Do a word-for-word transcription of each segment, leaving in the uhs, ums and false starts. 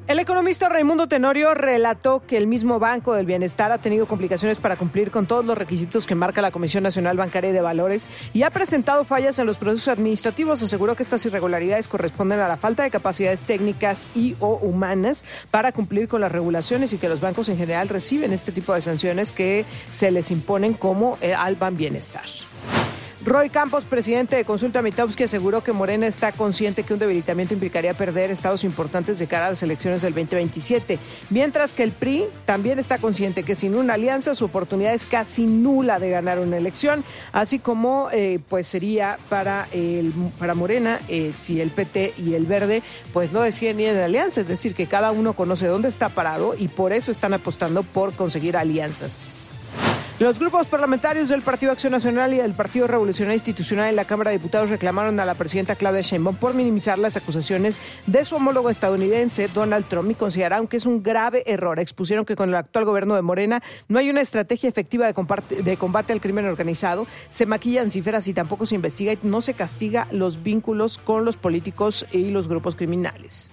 El economista Raimundo Tenorio relató que el mismo Banco del Bienestar ha tenido complicaciones para cumplir con todos los requisitos que marca la Comisión Nacional Bancaria y de Valores y ha presentado fallas en los procesos administrativos. Aseguró que estas irregularidades corresponden a la falta de capacidades técnicas y o humanas para cumplir con las regulaciones y que los bancos en general reciben este tipo de sanciones que se les imponen como al Banbienestar. Roy Campos, presidente de Consulta Mitowski, aseguró que Morena está consciente que un debilitamiento implicaría perder estados importantes de cara a las elecciones del veinte veintisiete, mientras que el P R I también está consciente que sin una alianza su oportunidad es casi nula de ganar una elección, así como eh, pues sería para, el, para Morena eh, si el P T y el Verde pues no deciden ni en alianza, es decir, que cada uno conoce dónde está parado y por eso están apostando por conseguir alianzas. Los grupos parlamentarios del Partido Acción Nacional y del Partido Revolucionario Institucional en la Cámara de Diputados reclamaron a la presidenta Claudia Sheinbaum por minimizar las acusaciones de su homólogo estadounidense, Donald Trump, y consideraron que es un grave error. Expusieron que con el actual gobierno de Morena no hay una estrategia efectiva de combate, de combate al crimen organizado, se maquillan cifras y tampoco se investiga y no se castiga los vínculos con los políticos y los grupos criminales.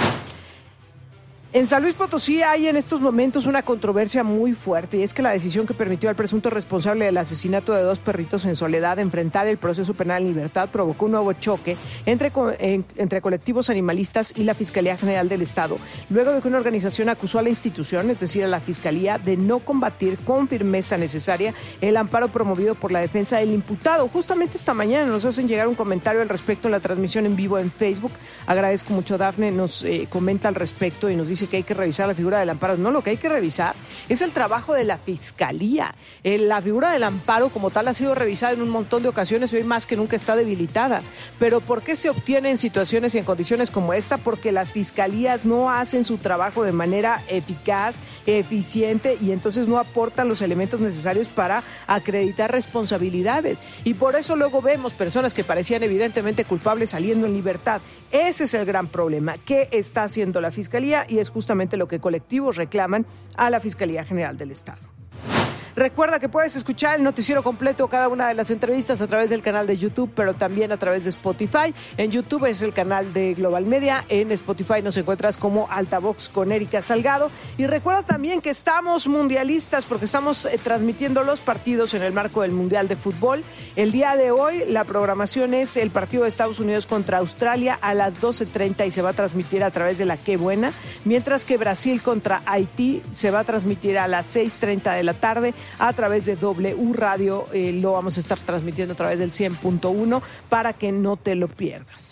En San Luis Potosí hay en estos momentos una controversia muy fuerte y es que la decisión que permitió al presunto responsable del asesinato de dos perritos en Soledad enfrentar el proceso penal en libertad provocó un nuevo choque entre, entre colectivos animalistas y la Fiscalía General del Estado, luego de que una organización acusó a la institución, es decir, a la Fiscalía, de no combatir con firmeza necesaria el amparo promovido por la defensa del imputado. Justamente esta mañana nos hacen llegar un comentario al respecto en la transmisión en vivo en Facebook. Agradezco mucho, Dafne, nos eh, comenta al respecto y nos dice que hay que revisar la figura del amparo. No, lo que hay que revisar es el trabajo de la Fiscalía. Eh, la figura del amparo como tal ha sido revisada en un montón de ocasiones y hoy más que nunca está debilitada. Pero ¿por qué se obtiene en situaciones y en condiciones como esta? Porque las fiscalías no hacen su trabajo de manera eficaz, eficiente y entonces no aportan los elementos necesarios para acreditar responsabilidades. Y por eso luego vemos personas que parecían evidentemente culpables saliendo en libertad. Ese es el gran problema. ¿Qué está haciendo la Fiscalía? Y es justamente lo que colectivos reclaman a la Fiscalía General del Estado. Recuerda que puedes escuchar el noticiero completo, cada una de las entrevistas a través del canal de YouTube, pero también a través de Spotify. En YouTube es el canal de Global Media, en Spotify nos encuentras como Altavox con Erika Salgado. Y recuerda también que estamos mundialistas porque estamos eh, transmitiendo los partidos en el marco del Mundial de Fútbol. El día de hoy la programación es el partido de Estados Unidos contra Australia a las doce treinta y se va a transmitir a través de la Qué Buena, mientras que Brasil contra Haití se va a transmitir a las seis treinta de la tarde a través de W Radio. Eh, lo vamos a estar transmitiendo a través del cien punto uno para que no te lo pierdas.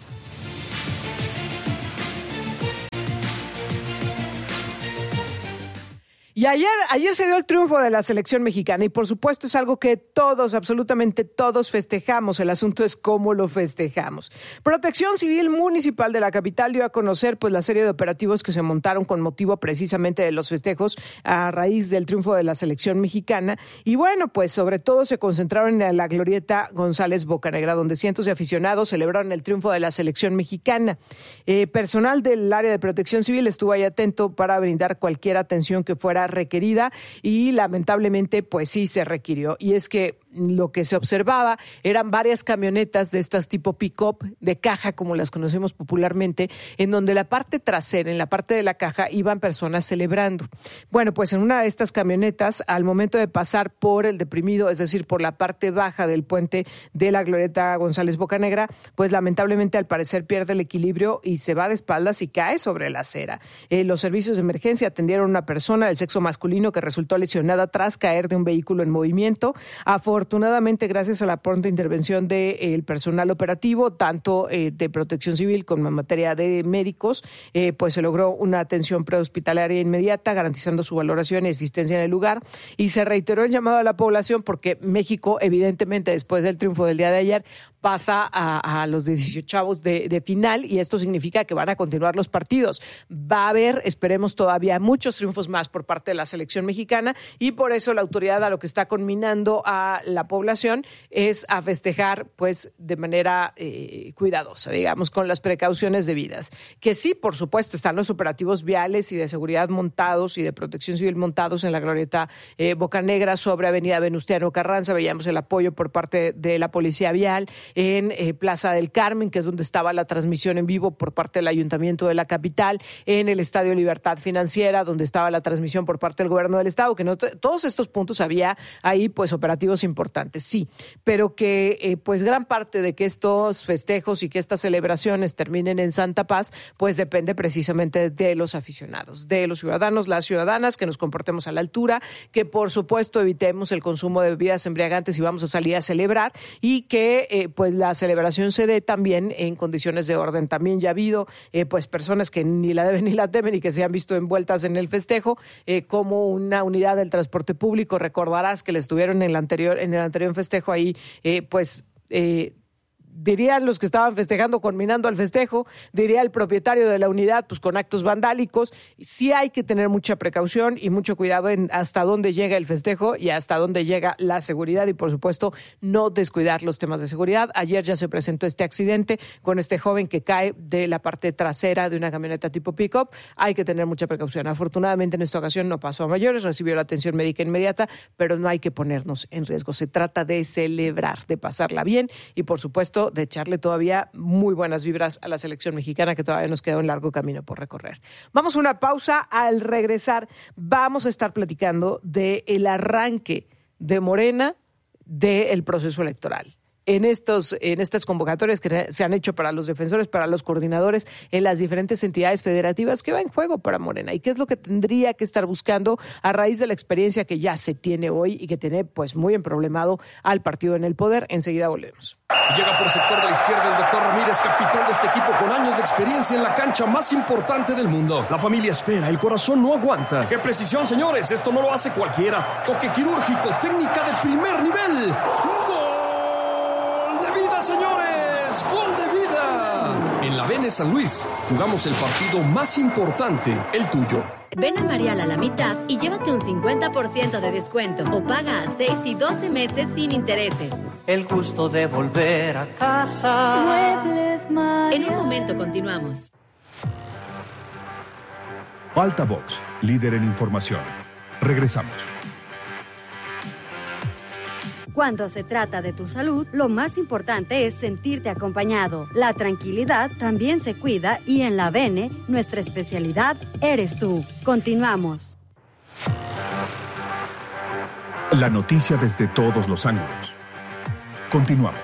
Y ayer, ayer se dio el triunfo de la selección mexicana y por supuesto es algo que todos, absolutamente todos festejamos. El asunto es cómo lo festejamos. Protección Civil Municipal de la capital dio a conocer pues la serie de operativos que se montaron con motivo precisamente de los festejos a raíz del triunfo de la selección mexicana. Y bueno, pues sobre todo se concentraron en la glorieta González Bocanegra, donde cientos de aficionados celebraron el triunfo de la selección mexicana. Eh, personal del área de Protección Civil estuvo ahí atento para brindar cualquier atención que fuera requerida y lamentablemente pues sí se requirió. Y es que lo que se observaba eran varias camionetas de estas tipo pick-up, de caja como las conocemos popularmente, en donde la parte trasera, en la parte de la caja, iban personas celebrando. Bueno, pues en una de estas camionetas, al momento de pasar por el deprimido, es decir, por la parte baja del puente de la glorieta González Bocanegra, pues lamentablemente al parecer pierde el equilibrio y se va de espaldas y cae sobre la acera. Eh, los servicios de emergencia atendieron a una persona del sexo masculino que resultó lesionada tras caer de un vehículo en movimiento. Afortunadamente, gracias a la pronta intervención del personal operativo, tanto eh, de Protección Civil como en materia de médicos, eh, pues se logró una atención prehospitalaria inmediata, garantizando su valoración y asistencia en el lugar. Y se reiteró el llamado a la población porque México, evidentemente, después del triunfo del día de ayer, pasa a, a los dieciocho de, de final y esto significa que van a continuar los partidos. Va a haber, esperemos todavía, muchos triunfos más por parte de la selección mexicana y por eso la autoridad a lo que está conminando a la población es a festejar pues de manera eh, cuidadosa, digamos, con las precauciones debidas. Que sí, por supuesto, están los operativos viales y de seguridad montados y de Protección Civil montados en la glorieta eh, Bocanegra sobre Avenida Venustiano Carranza. Veíamos el apoyo por parte de la Policía Vial. en eh, Plaza del Carmen, que es donde estaba la transmisión en vivo por parte del Ayuntamiento de la capital, en el Estadio Libertad Financiera, donde estaba la transmisión por parte del Gobierno del Estado, que no t- todos estos puntos había ahí pues operativos importantes, sí, pero que eh, pues gran parte de que estos festejos y que estas celebraciones terminen en Santa Paz, pues depende precisamente de los aficionados, de los ciudadanos, las ciudadanas, que nos comportemos a la altura, que por supuesto evitemos el consumo de bebidas embriagantes y vamos a salir a celebrar, y que eh, pues la celebración se dé también en condiciones de orden. También ya ha habido eh, pues personas que ni la deben ni la temen y que se han visto envueltas en el festejo, eh, como una unidad del transporte público. Recordarás que le estuvieron en el anterior, en el anterior festejo ahí, eh, pues eh, dirían los que estaban festejando, conminando al festejo, diría el propietario de la unidad, pues con actos vandálicos. Sí hay que tener mucha precaución y mucho cuidado en hasta dónde llega el festejo y hasta dónde llega la seguridad, y por supuesto no descuidar los temas de seguridad. Ayer ya se presentó este accidente con este joven que cae de la parte trasera de una camioneta tipo pick-up. Hay que tener mucha precaución. Afortunadamente en esta ocasión no pasó a mayores, recibió la atención médica inmediata, pero no hay que ponernos en riesgo. Se trata de celebrar, de pasarla bien y por supuesto de echarle todavía muy buenas vibras a la selección mexicana, que todavía nos queda un largo camino por recorrer. Vamos a una pausa. Al regresar vamos a estar platicando del arranque de Morena del proceso electoral. En, estos, en estas convocatorias que se han hecho para los defensores, para los coordinadores en las diferentes entidades federativas, ¿qué va en juego para Morena? ¿Y qué es lo que tendría que estar buscando a raíz de la experiencia que ya se tiene hoy y que tiene pues muy emproblemado al partido en el poder? Enseguida volvemos. Llega por sector de la izquierda el doctor Ramírez, capitán de este equipo con años de experiencia en la cancha más importante del mundo. La familia espera, el corazón no aguanta. ¡Qué precisión, señores! Esto no lo hace cualquiera. Toque quirúrgico, técnica de primer nivel. Señores, gol de vida. En la Vene San Luis jugamos el partido más importante, el tuyo. Ven a Marial a la mitad y llévate un cincuenta por ciento de descuento o paga a seis y doce meses sin intereses. El gusto de volver a casa. Muebles Marial. En un momento continuamos. Altavox, líder en información. Regresamos. Cuando se trata de tu salud, lo más importante es sentirte acompañado. La tranquilidad también se cuida y en la Vene, nuestra especialidad eres tú. Continuamos. La noticia desde todos los ángulos. Continuamos.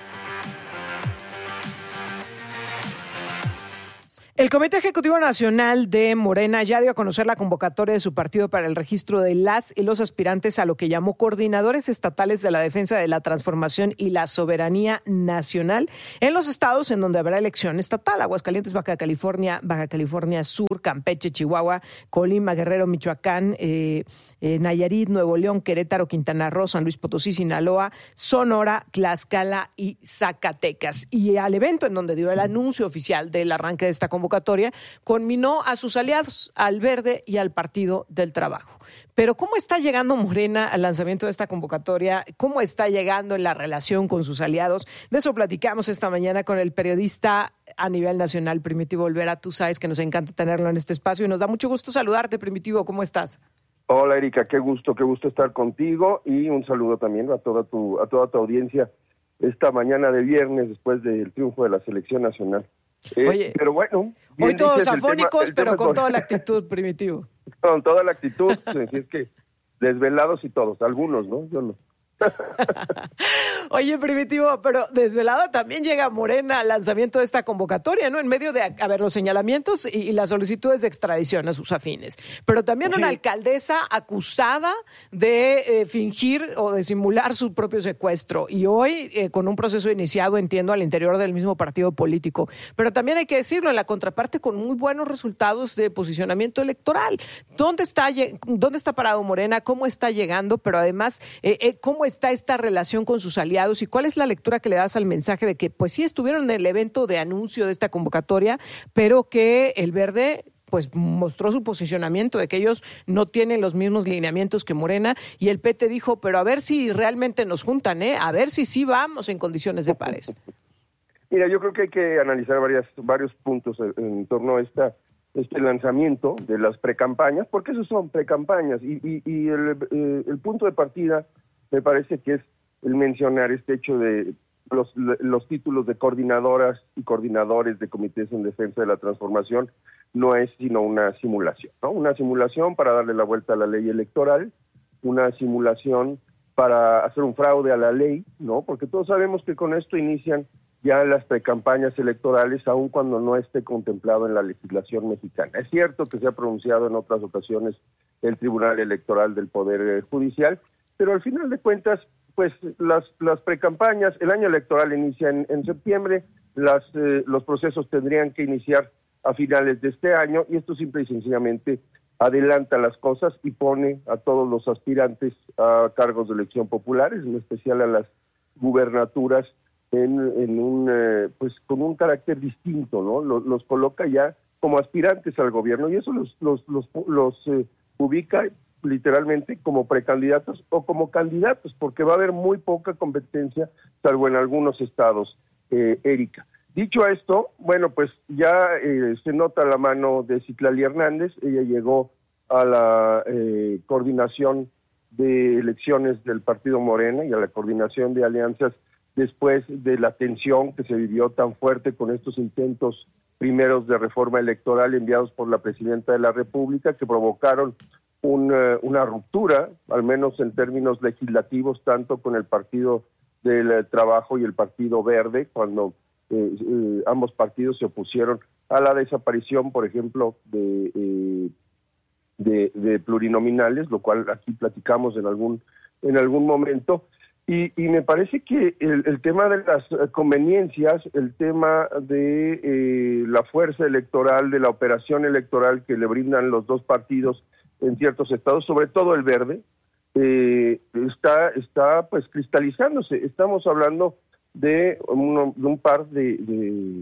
El Comité Ejecutivo Nacional de Morena ya dio a conocer la convocatoria de su partido para el registro de las y los aspirantes a lo que llamó coordinadores estatales de la defensa de la transformación y la soberanía nacional en los estados en donde habrá elección estatal: Aguascalientes, Baja California, Baja California Sur, Campeche, Chihuahua, Colima, Guerrero, Michoacán, eh, eh, Nayarit, Nuevo León, Querétaro, Quintana Roo, San Luis Potosí, Sinaloa, Sonora, Tlaxcala y Zacatecas. Y al evento en donde dio el anuncio oficial del arranque de esta convocatoria, convocatoria, conminó a sus aliados, al Verde y al Partido del Trabajo. Pero ¿cómo está llegando Morena al lanzamiento de esta convocatoria? ¿Cómo está llegando en la relación con sus aliados? De eso platicamos esta mañana con el periodista a nivel nacional, Primitivo Olvera. Tú sabes que nos encanta tenerlo en este espacio y nos da mucho gusto saludarte, Primitivo. ¿Cómo estás? Hola, Erika, qué gusto, qué gusto estar contigo, y un saludo también a toda tu, a toda tu audiencia esta mañana de viernes después del triunfo de la selección nacional. Eh, Oye, pero bueno, hoy todos dices, afónicos, el tema, el pero tema con es... toda la actitud, Primitivo. Con toda la actitud, pues, es que desvelados y todos, algunos, ¿no? Yo no. Oye, Primitivo, pero desvelado también llega Morena al lanzamiento de esta convocatoria, ¿no? En medio de, a ver, los señalamientos y, y las solicitudes de extradición a sus afines. Pero también sí. Una alcaldesa acusada de eh, fingir o de simular su propio secuestro. Y hoy, eh, con un proceso iniciado, entiendo, al interior del mismo partido político. Pero también hay que decirlo, en la contraparte, con muy buenos resultados de posicionamiento electoral. ¿Dónde está, dónde está parado Morena? ¿Cómo está llegando? Pero además, eh, eh, ¿cómo está esta relación con sus aliados y cuál es la lectura que le das al mensaje de que pues sí estuvieron en el evento de anuncio de esta convocatoria, pero que el Verde pues mostró su posicionamiento de que ellos no tienen los mismos lineamientos que Morena, y el P T dijo, pero a ver si realmente nos juntan, ¿eh? A ver si sí vamos en condiciones de pares? Mira, yo creo que hay que analizar varias, varios puntos en, en torno a esta este lanzamiento de las precampañas, porque esos son precampañas, y, y, y el, eh, el punto de partida me parece que es el mencionar este hecho de los, los títulos de coordinadoras y coordinadores de comités en defensa de la transformación no es sino una simulación, ¿no? Una simulación para darle la vuelta a la ley electoral, una simulación para hacer un fraude a la ley, ¿no? Porque todos sabemos que con esto inician ya las precampañas electorales, aun cuando no esté contemplado en la legislación mexicana. Es cierto que se ha pronunciado en otras ocasiones el Tribunal Electoral del Poder Judicial, pero al final de cuentas, pues las las precampañas, el año electoral inicia en, en septiembre, las eh, los procesos tendrían que iniciar a finales de este año, y esto simple y sencillamente adelanta las cosas y pone a todos los aspirantes a cargos de elección populares, en especial a las gubernaturas, en, en un eh, pues con un carácter distinto, ¿no? Los, los coloca ya como aspirantes al gobierno, y eso los los los, los eh, ubica literalmente como precandidatos o como candidatos, porque va a haber muy poca competencia, salvo en algunos estados, eh, Erika. Dicho esto, bueno, pues ya eh, se nota la mano de Citlali Hernández. Ella llegó a la eh, coordinación de elecciones del Partido Morena y a la coordinación de alianzas después de la tensión que se vivió tan fuerte con estos intentos primeros de reforma electoral enviados por la Presidenta de la República, que provocaron un, uh, una ruptura, al menos en términos legislativos, tanto con el Partido del Trabajo y el Partido Verde, cuando Eh, eh, ambos partidos se opusieron a la desaparición, por ejemplo, de, eh, de, de plurinominales, lo cual aquí platicamos en algún en algún momento, y, y me parece que el, el tema de las conveniencias, el tema de eh, la fuerza electoral, de la operación electoral que le brindan los dos partidos en ciertos estados, sobre todo el Verde, eh, está está pues cristalizándose. Estamos hablando de, uno, de un par de de,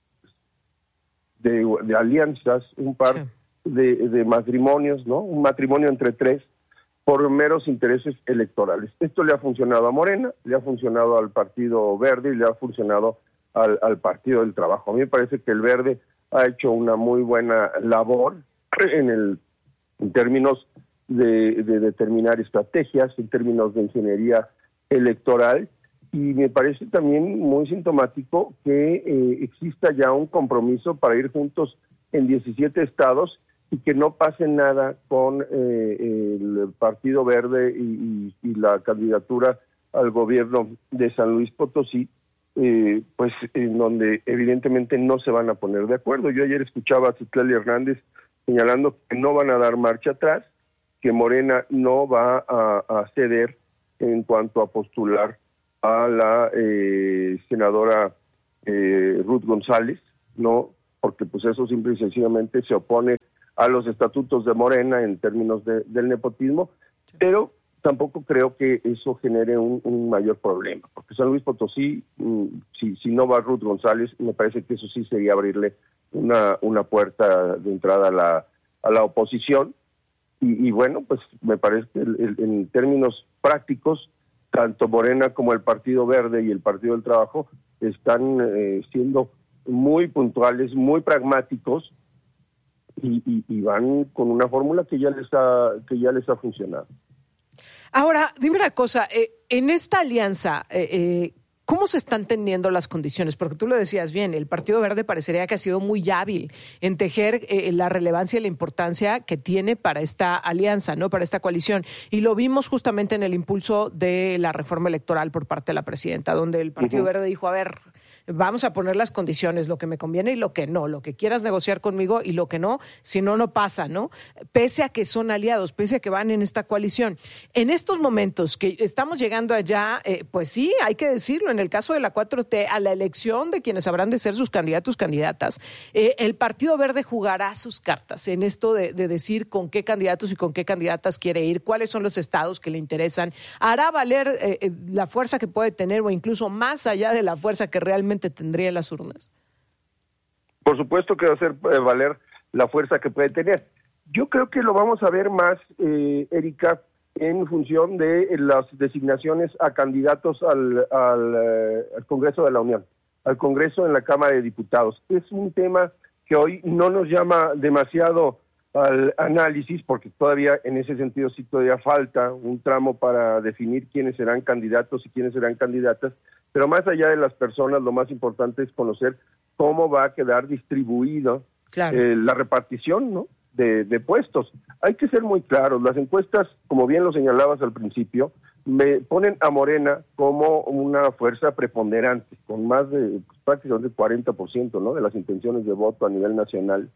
de de alianzas, un par sí. de, de matrimonios, ¿no? Un matrimonio entre tres por meros intereses electorales. Esto le ha funcionado a Morena, le ha funcionado al Partido Verde y le ha funcionado al, al Partido del Trabajo. A mí me parece que el Verde ha hecho una muy buena labor en el en términos de, de determinar estrategias, en términos de ingeniería electoral. Y me parece también muy sintomático que eh, exista ya un compromiso para ir juntos en diecisiete estados y que no pase nada con eh, el Partido Verde y, y, y la candidatura al gobierno de San Luis Potosí, eh, pues en donde evidentemente no se van a poner de acuerdo. Yo ayer escuchaba a Citlali Hernández señalando que no van a dar marcha atrás, que Morena no va a, a ceder en cuanto a postular a la eh, senadora eh, Ruth González, no, porque pues eso simple y sencillamente se opone a los estatutos de Morena en términos de, del nepotismo, pero tampoco creo que eso genere un, un mayor problema, porque San Luis Potosí, mm, si, si no va Ruth González, me parece que eso sí sería abrirle una, una puerta de entrada a la, a la oposición, y, y bueno, pues me parece que el, el, en términos prácticos, tanto Morena como el Partido Verde y el Partido del Trabajo están eh, siendo muy puntuales, muy pragmáticos y, y, y van con una fórmula que ya les ha que ya les ha funcionado. Ahora, dime una cosa, eh, en esta alianza, eh, eh, ¿cómo se están tendiendo las condiciones? Porque tú lo decías bien, el Partido Verde parecería que ha sido muy hábil en tejer eh, la relevancia y la importancia que tiene para esta alianza, ¿no? Para esta coalición. Y lo vimos justamente en el impulso de la reforma electoral por parte de la presidenta, donde el Partido uh-huh. Verde dijo, a ver, vamos a poner las condiciones, lo que me conviene y lo que no, lo que quieras negociar conmigo y lo que no, si no, no pasa, ¿no? Pese a que son aliados, pese a que van en esta coalición. En estos momentos que estamos llegando allá, eh, pues sí, hay que decirlo, en el caso de la cuatro T, a la elección de quienes habrán de ser sus candidatos, candidatas, eh, el Partido Verde jugará sus cartas en esto de, de decir con qué candidatos y con qué candidatas quiere ir, cuáles son los estados que le interesan, hará valer eh, la fuerza que puede tener o incluso más allá de la fuerza que realmente tendría en las urnas. Por supuesto que va a hacer eh, valer la fuerza que puede tener. Yo creo que lo vamos a ver más, eh, Erika, en función de las designaciones a candidatos al, al, eh, al Congreso de la Unión, al Congreso en la Cámara de Diputados. Es un tema que hoy no nos llama demasiado al análisis, porque todavía en ese sentido sí todavía falta un tramo para definir quiénes serán candidatos y quiénes serán candidatas, Pero más allá de las personas, lo más importante es conocer cómo va a quedar distribuida claro. eh, la repartición, ¿no? De, de puestos. Hay que ser muy claros, las encuestas, como bien lo señalabas al principio, me ponen a Morena como una fuerza preponderante, con más de pues, prácticamente cuarenta por ciento, ¿no? de las intenciones de voto a nivel nacional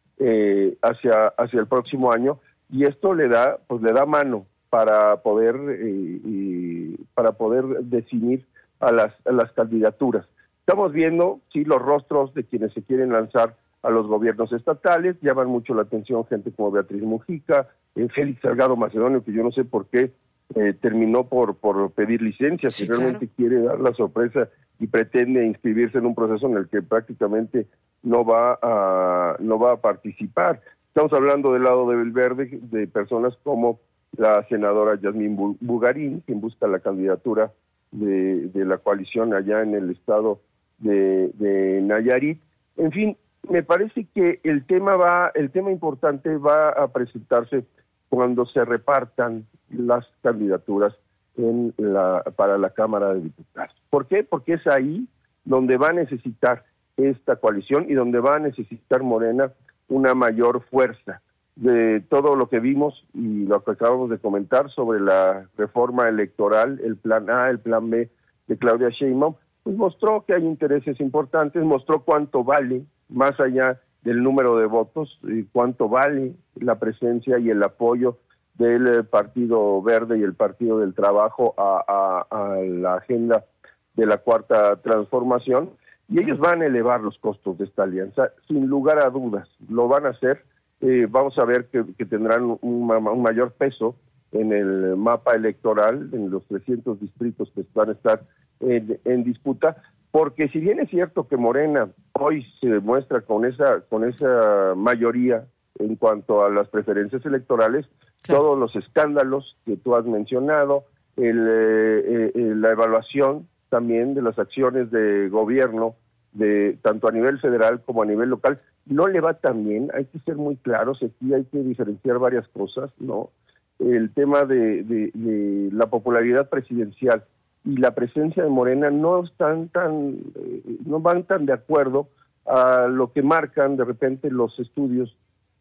eh, hacia, hacia el próximo año, y esto le da, pues le da mano para poder eh, y para poder definir a las, a las candidaturas. Estamos viendo, sí, los rostros de quienes se quieren lanzar a los gobiernos estatales, llaman mucho la atención gente como Beatriz Mujica, eh, Félix Salgado Macedonio, que yo no sé por qué eh, terminó por, por pedir licencia, sí, si realmente claro. quiere dar la sorpresa y pretende inscribirse en un proceso en el que prácticamente no va a no va a participar. Estamos hablando del lado del Verde, de personas como la senadora Yasmín Bugarín, quien busca la candidatura de, de la coalición allá en el estado de, de Nayarit. En fin, me parece que el tema va, el tema importante va a presentarse cuando se repartan las candidaturas en la, para la Cámara de Diputados. ¿Por qué? Porque es ahí donde va a necesitar esta coalición y donde va a necesitar Morena una mayor fuerza. De todo lo que vimos y lo que acabamos de comentar sobre la reforma electoral, el plan A, el plan B de Claudia Sheinbaum, pues mostró que hay intereses importantes, mostró cuánto vale, más allá del número de votos, y cuánto vale la presencia y el apoyo del Partido Verde y el Partido del Trabajo a, a, a la agenda de la Cuarta Transformación, y ellos van a elevar los costos de esta alianza, sin lugar a dudas, lo van a hacer. Eh, vamos a ver que, que tendrán un, un mayor peso en el mapa electoral, en los trescientos distritos que van a estar en, en disputa, porque si bien es cierto que Morena hoy se muestra con esa con esa mayoría en cuanto a las preferencias electorales, claro. todos los escándalos que tú has mencionado, el, eh, eh, la evaluación también de las acciones de gobierno, de tanto a nivel federal como a nivel local, no le va tan bien. Hay que ser muy claros, aquí hay que diferenciar varias cosas, ¿no? El tema de, de, de la popularidad presidencial y la presencia de Morena no están tan, eh, no van tan de acuerdo a lo que marcan de repente los estudios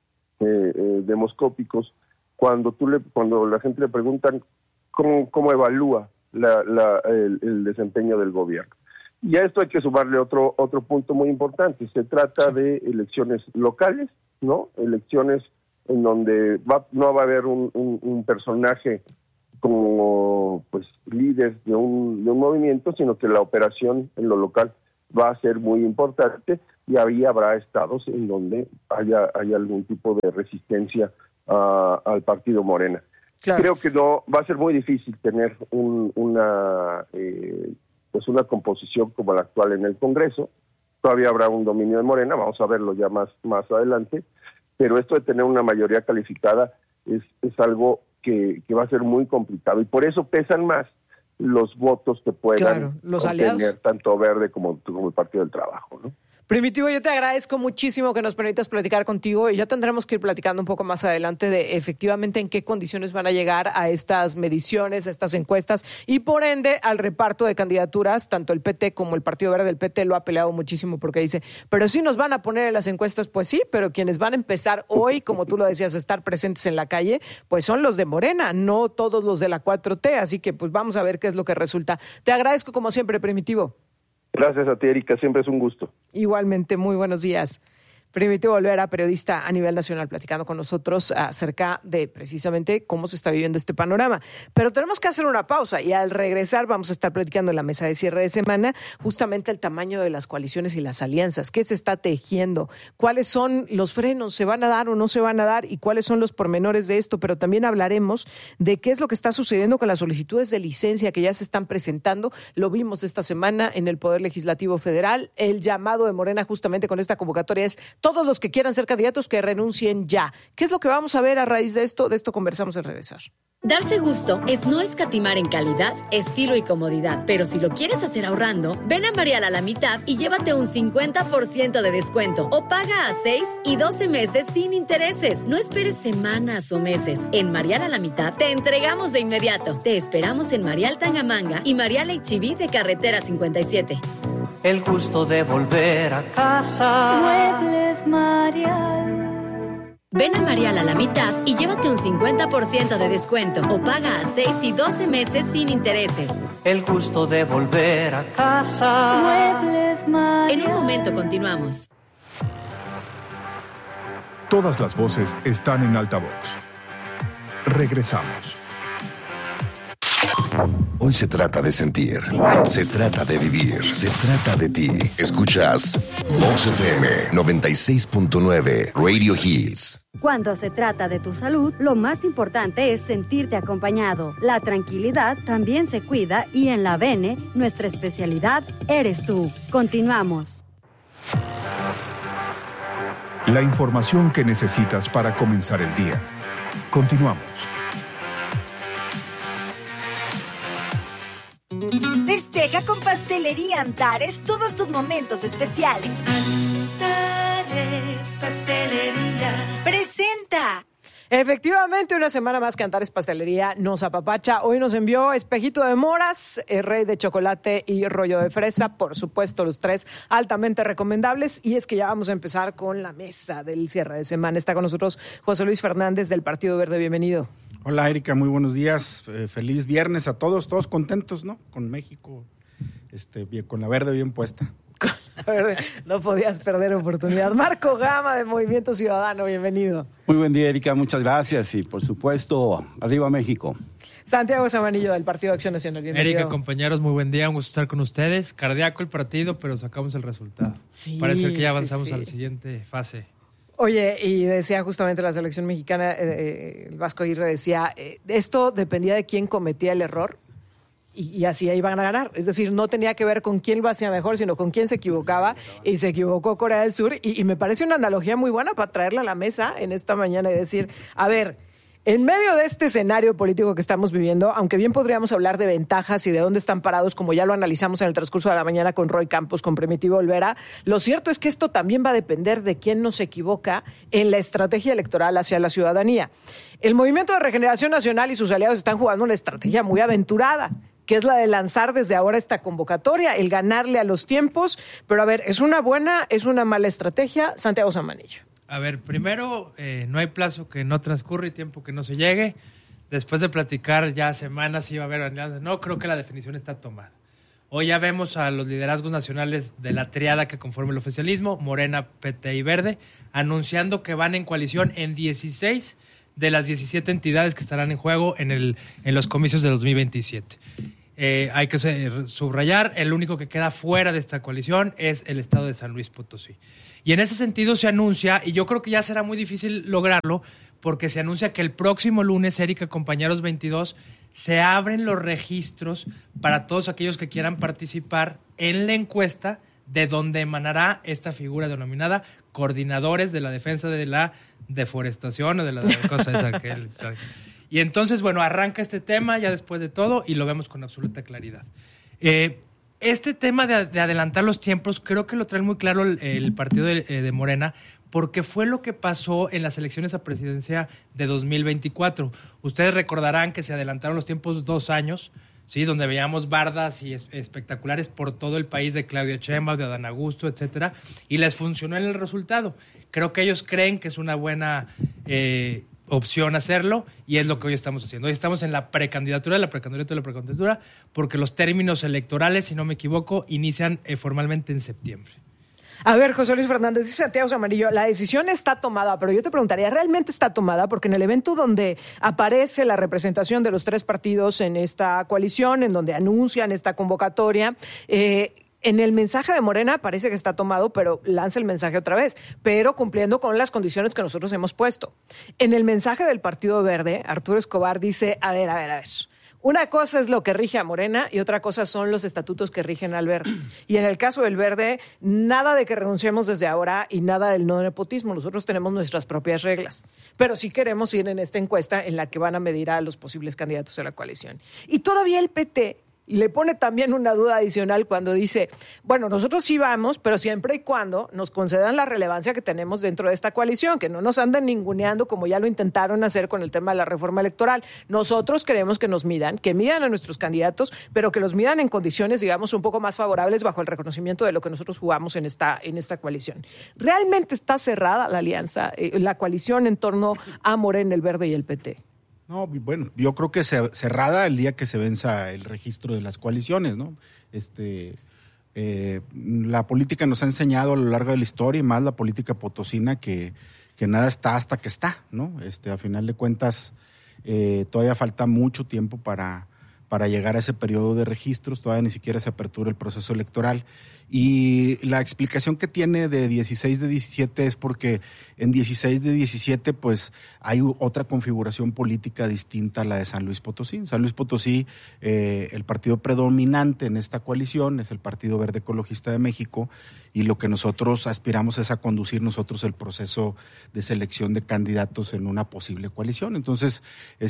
eh, eh, demoscópicos, cuando tú le, cuando la gente le preguntan cómo, cómo evalúa la, la, el, el desempeño del gobierno. Y a esto hay que sumarle otro otro punto muy importante. Se trata de elecciones locales, ¿no? Elecciones en donde va, no va a haber un, un, un personaje como pues líder de un, de un movimiento, sino que la operación en lo local va a ser muy importante, y ahí habrá estados en donde haya, haya algún tipo de resistencia uh, al partido Morena. Claro. Creo que no va a ser muy difícil tener un, una eh, pues una composición como la actual en el Congreso. Todavía habrá un dominio de Morena, vamos a verlo ya más, más adelante, pero esto de tener una mayoría calificada es, es algo que, que va a ser muy complicado, y por eso pesan más los votos que puedan claro, los obtener tanto Verde como, como el Partido del Trabajo, ¿no? Primitivo, yo te agradezco muchísimo que nos permitas platicar contigo, y ya tendremos que ir platicando un poco más adelante de efectivamente en qué condiciones van a llegar a estas mediciones, a estas encuestas, y por ende al reparto de candidaturas. Tanto el P T como el Partido Verde del P T lo ha peleado muchísimo, porque dice, pero sí nos van a poner en las encuestas. Pues sí, pero quienes van a empezar hoy, como tú lo decías, a estar presentes en la calle, pues son los de Morena, no todos los de la cuatro T, así que pues vamos a ver qué es lo que resulta. Te agradezco como siempre, Primitivo. Gracias a ti, Erika, siempre es un gusto. Igualmente, muy buenos días. Primitivo Olvera, periodista a nivel nacional, platicando con nosotros acerca de precisamente cómo se está viviendo este panorama. Pero tenemos que hacer una pausa, y al regresar vamos a estar platicando en la mesa de cierre de semana justamente el tamaño de las coaliciones y las alianzas, qué se está tejiendo, cuáles son los frenos, se van a dar o no se van a dar, y cuáles son los pormenores de esto. Pero también hablaremos de qué es lo que está sucediendo con las solicitudes de licencia que ya se están presentando. Lo vimos esta semana en el Poder Legislativo Federal. El llamado de Morena justamente con esta convocatoria es todos los que quieran ser candidatos que renuncien ya. ¿Qué es lo que vamos a ver a raíz de esto? De esto conversamos al regresar. Darse gusto es no escatimar en calidad, estilo y comodidad, pero si lo quieres hacer ahorrando, ven a Marial a la mitad y llévate un cincuenta por ciento de descuento o paga a seis y doce meses sin intereses. No esperes semanas o meses. En Marial a la mitad te entregamos de inmediato. Te esperamos en Marial Tangamanga y Marial H E B de Carretera cincuenta y siete. El gusto de volver a casa. Muebles Marial. Ven a Marial a la mitad y llévate un cincuenta por ciento de descuento o paga a seis y doce meses sin intereses. El gusto de volver a casa. Muebles Marial. En un momento continuamos. Todas las voces están en altavoz. Regresamos. Hoy se trata de sentir, se trata de vivir, se trata de ti. Escuchas Vox F M noventa y seis punto nueve Radio Hits. Cuando se trata de tu salud, lo más importante es sentirte acompañado. La tranquilidad también se cuida y en la V N, nuestra especialidad eres tú. Continuamos. La información que necesitas para comenzar el día. Continuamos. Festeja con Pastelería Antares todos tus momentos especiales. Antares Pastelería presenta. Efectivamente, una semana más que Antares Pastelería nos apapacha. Hoy nos envió espejito de moras, el rey de chocolate y rollo de fresa. Por supuesto, los tres altamente recomendables. Y es que ya vamos a empezar con la mesa del cierre de semana. Está con nosotros José Luis Fernández del Partido Verde. Bienvenido. Hola, Erika, muy buenos días. Eh, feliz viernes a todos, todos contentos, ¿no? Con México, este, bien, con la verde bien puesta. No podías perder oportunidad. Marco Gama de Movimiento Ciudadano, bienvenido. Muy buen día, Erika, muchas gracias y por supuesto, arriba México. Santiago Zamanillo del Partido Acción Nacional, bienvenido. Erika, compañeros, muy buen día, un gusto estar con ustedes. Cardíaco el partido, pero sacamos el resultado. Sí, parece que ya avanzamos sí, sí. a la siguiente fase. Oye, y decía justamente la selección mexicana, eh, el Vasco Aguirre decía, eh, esto dependía de quién cometía el error. Y, y así iban a ganar. Es decir, no tenía que ver con quién lo hacía mejor, sino con quién se equivocaba. Y se equivocó Corea del Sur. Y, y me parece una analogía muy buena para traerla a la mesa en esta mañana y decir, a ver, en medio de este escenario político que estamos viviendo, aunque bien podríamos hablar de ventajas y de dónde están parados, como ya lo analizamos en el transcurso de la mañana con Roy Campos, con Primitivo Olvera, lo cierto es que esto también va a depender de quién nos equivoca en la estrategia electoral hacia la ciudadanía. El Movimiento de Regeneración Nacional y sus aliados están jugando una estrategia muy aventurada, que es la de lanzar desde ahora esta convocatoria, el ganarle a los tiempos. Pero a ver, ¿es una buena, es una mala estrategia? Santiago Zamanillo. A ver, primero, eh, no hay plazo que no transcurra y tiempo que no se llegue. Después de platicar ya semanas si va a haber alianzas, no, creo que la definición está tomada. Hoy ya vemos a los liderazgos nacionales de la triada que conforma el oficialismo, Morena, P T y Verde, anunciando que van en coalición en dieciséis de las diecisiete entidades que estarán en juego en, el, en los comicios de dos mil veintisiete. Eh, hay que subrayar, el único que queda fuera de esta coalición es el estado de San Luis Potosí. Y en ese sentido se anuncia, y yo creo que ya será muy difícil lograrlo, porque se anuncia que el próximo lunes, Erika, compañeros veintidós, se abren los registros para todos aquellos que quieran participar en la encuesta de donde emanará esta figura denominada coordinadores de la defensa de la deforestación o de la cosa esa que él trae. Y entonces, bueno, arranca este tema ya después de todo y lo vemos con absoluta claridad. Eh, este tema de, de adelantar los tiempos creo que lo trae muy claro el, el partido de, de Morena, porque fue lo que pasó en las elecciones a presidencia de dos mil veinticuatro. Ustedes recordarán que se adelantaron los tiempos dos años, ¿sí? Donde veíamos bardas y es, espectaculares por todo el país de Claudia Sheinbaum, de Adán Augusto, etcétera, y les funcionó en el resultado. Creo que ellos creen que es una buena eh, opción hacerlo y es lo que hoy estamos haciendo. Hoy estamos en la precandidatura, la precandidatura, la precandidatura, porque los términos electorales, si no me equivoco, inician eh, formalmente en septiembre. A ver, José Luis Fernández, dice Santiago Zamanillo, la decisión está tomada, pero yo te preguntaría, ¿realmente está tomada? Porque en el evento donde aparece la representación de los tres partidos en esta coalición, en donde anuncian esta convocatoria, eh, en el mensaje de Morena parece que está tomado, pero lanza el mensaje otra vez, pero cumpliendo con las condiciones que nosotros hemos puesto. En el mensaje del Partido Verde, Arturo Escobar dice, a ver, a ver, a ver, Una cosa es lo que rige a Morena y otra cosa son los estatutos que rigen al Verde. Y en el caso del Verde, nada de que renunciemos desde ahora y nada del no nepotismo. Nosotros tenemos nuestras propias reglas. Pero sí queremos ir en esta encuesta en la que van a medir a los posibles candidatos a la coalición. Y todavía el P T le pone también una duda adicional cuando dice, bueno, nosotros sí vamos, pero siempre y cuando nos concedan la relevancia que tenemos dentro de esta coalición, que no nos anden ninguneando como ya lo intentaron hacer con el tema de la reforma electoral. Nosotros queremos que nos midan, que midan a nuestros candidatos, pero que los midan en condiciones, digamos, un poco más favorables bajo el reconocimiento de lo que nosotros jugamos en esta, en esta coalición. ¿Realmente está cerrada la alianza, eh, la coalición en torno a Morena, el Verde y el P T? No, bueno, yo creo que se, cerrada el día que se venza el registro de las coaliciones, ¿no? Este, eh, la política nos ha enseñado a lo largo de la historia, y más la política potosina, que, que nada está hasta que está, ¿no? Este, a final de cuentas, eh, todavía falta mucho tiempo para, para llegar a ese periodo de registros, todavía ni siquiera se apertura el proceso electoral. Y la explicación que tiene de dieciséis de diecisiete es porque en dieciséis de diecisiete pues hay otra configuración política distinta a la de San Luis Potosí. En San Luis Potosí eh, el partido predominante en esta coalición es el Partido Verde Ecologista de México, y lo que nosotros aspiramos es a conducir nosotros el proceso de selección de candidatos en una posible coalición. Entonces,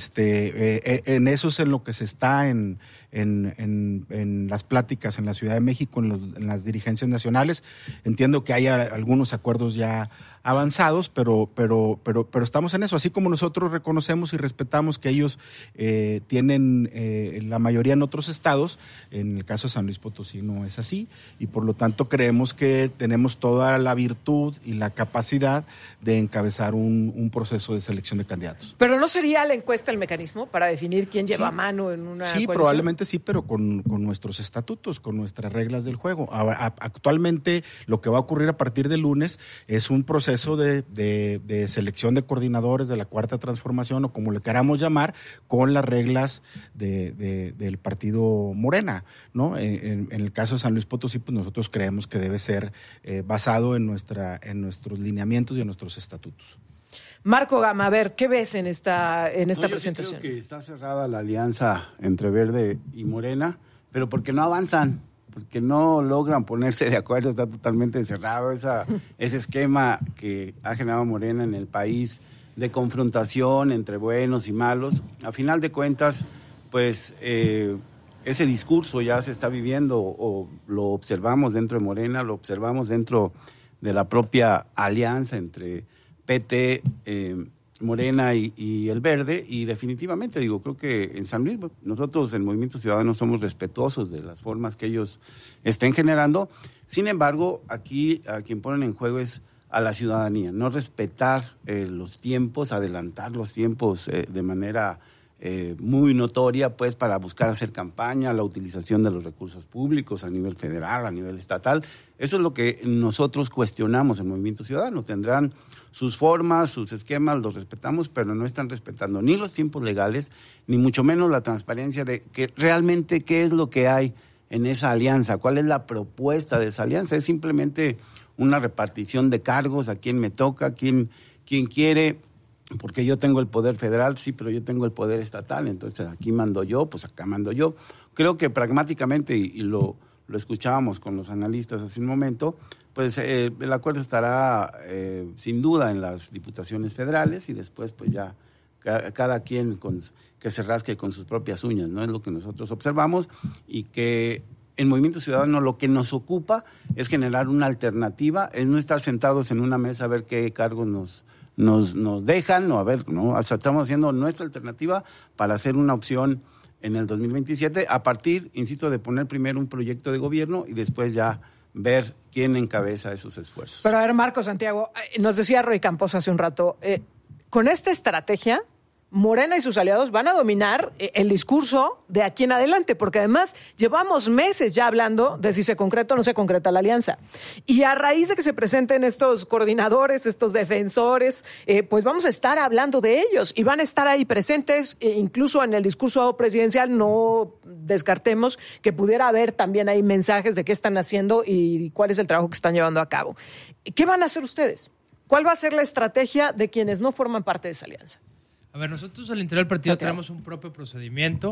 este, eh, en eso es en lo que se está en, en, en, en las pláticas en la Ciudad de México, en, los, en las dirigencias nacionales. Entiendo que hay algunos acuerdos ya avanzados, pero, pero, pero, pero estamos en eso. Así como nosotros reconocemos y respetamos que ellos eh, tienen eh, la mayoría en otros estados, en el caso de San Luis Potosí no es así, y por lo tanto creemos que tenemos toda la virtud y la capacidad de encabezar un, un proceso de selección de candidatos. ¿Pero no sería la encuesta el mecanismo para definir quién lleva sí. mano en una Sí, coalición? Probablemente sí, pero con, con nuestros estatutos, con nuestras reglas del juego. A, a, actualmente lo que va a ocurrir a partir del lunes es un proceso De, de, de selección de coordinadores de la Cuarta Transformación, o como le queramos llamar, con las reglas de, de, del partido Morena, ¿no? En, en el caso de San Luis Potosí, pues nosotros creemos que debe ser eh, basado en nuestra, en nuestros lineamientos y en nuestros estatutos. Marco Gama, a ver, ¿qué ves en esta, en esta no, yo presentación? Sí creo que está cerrada la alianza entre Verde y Morena, pero porque no avanzan, porque no logran ponerse de acuerdo, está totalmente cerrado esa, ese esquema que ha generado Morena en el país de confrontación entre buenos y malos. A final de cuentas, pues eh, ese discurso ya se está viviendo, o lo observamos dentro de Morena, lo observamos dentro de la propia alianza entre P T, eh, Morena y, y el Verde, y definitivamente, digo, creo que en San Luis, nosotros en Movimiento Ciudadano somos respetuosos de las formas que ellos estén generando. Sin embargo, aquí a quien ponen en juego es a la ciudadanía, no respetar eh, los tiempos, adelantar los tiempos eh, de manera eh, muy notoria, pues, para buscar hacer campaña, la utilización de los recursos públicos a nivel federal, a nivel estatal. Eso es lo que nosotros cuestionamos en Movimiento Ciudadano. Tendrán sus formas, sus esquemas, los respetamos, pero no están respetando ni los tiempos legales, ni mucho menos la transparencia de que realmente qué es lo que hay en esa alianza, cuál es la propuesta de esa alianza. Es simplemente una repartición de cargos, a quién me toca, quién, quién quiere, porque yo tengo el poder federal, sí, pero yo tengo el poder estatal, entonces aquí mando yo, pues acá mando yo. Creo que pragmáticamente, y, y lo, lo escuchábamos con los analistas hace un momento, pues eh, el acuerdo estará eh, sin duda en las diputaciones federales, y después pues ya ca- cada quien con, que se rasque con sus propias uñas, ¿no? Es lo que nosotros observamos, y que en Movimiento Ciudadano lo que nos ocupa es generar una alternativa, es no estar sentados en una mesa a ver qué cargos nos, nos, nos dejan, o a ver, ¿no? Hasta estamos haciendo nuestra alternativa para hacer una opción en el dos mil veintisiete, a partir, insisto, de poner primero un proyecto de gobierno y después ya ver quién encabeza esos esfuerzos. Pero a ver, Marco Santiago, nos decía Roy Campos hace un rato, eh, con esta estrategia, Morena y sus aliados van a dominar el discurso de aquí en adelante, porque además llevamos meses ya hablando de si se concreta o no se concreta la alianza. Y a raíz de que se presenten estos coordinadores, estos defensores, eh, pues vamos a estar hablando de ellos y van a estar ahí presentes, e incluso en el discurso presidencial. No descartemos que pudiera haber también ahí mensajes de qué están haciendo y cuál es el trabajo que están llevando a cabo. ¿Qué van a hacer ustedes? ¿Cuál va a ser la estrategia de quienes no forman parte de esa alianza? A ver, nosotros al interior del partido tenemos un propio procedimiento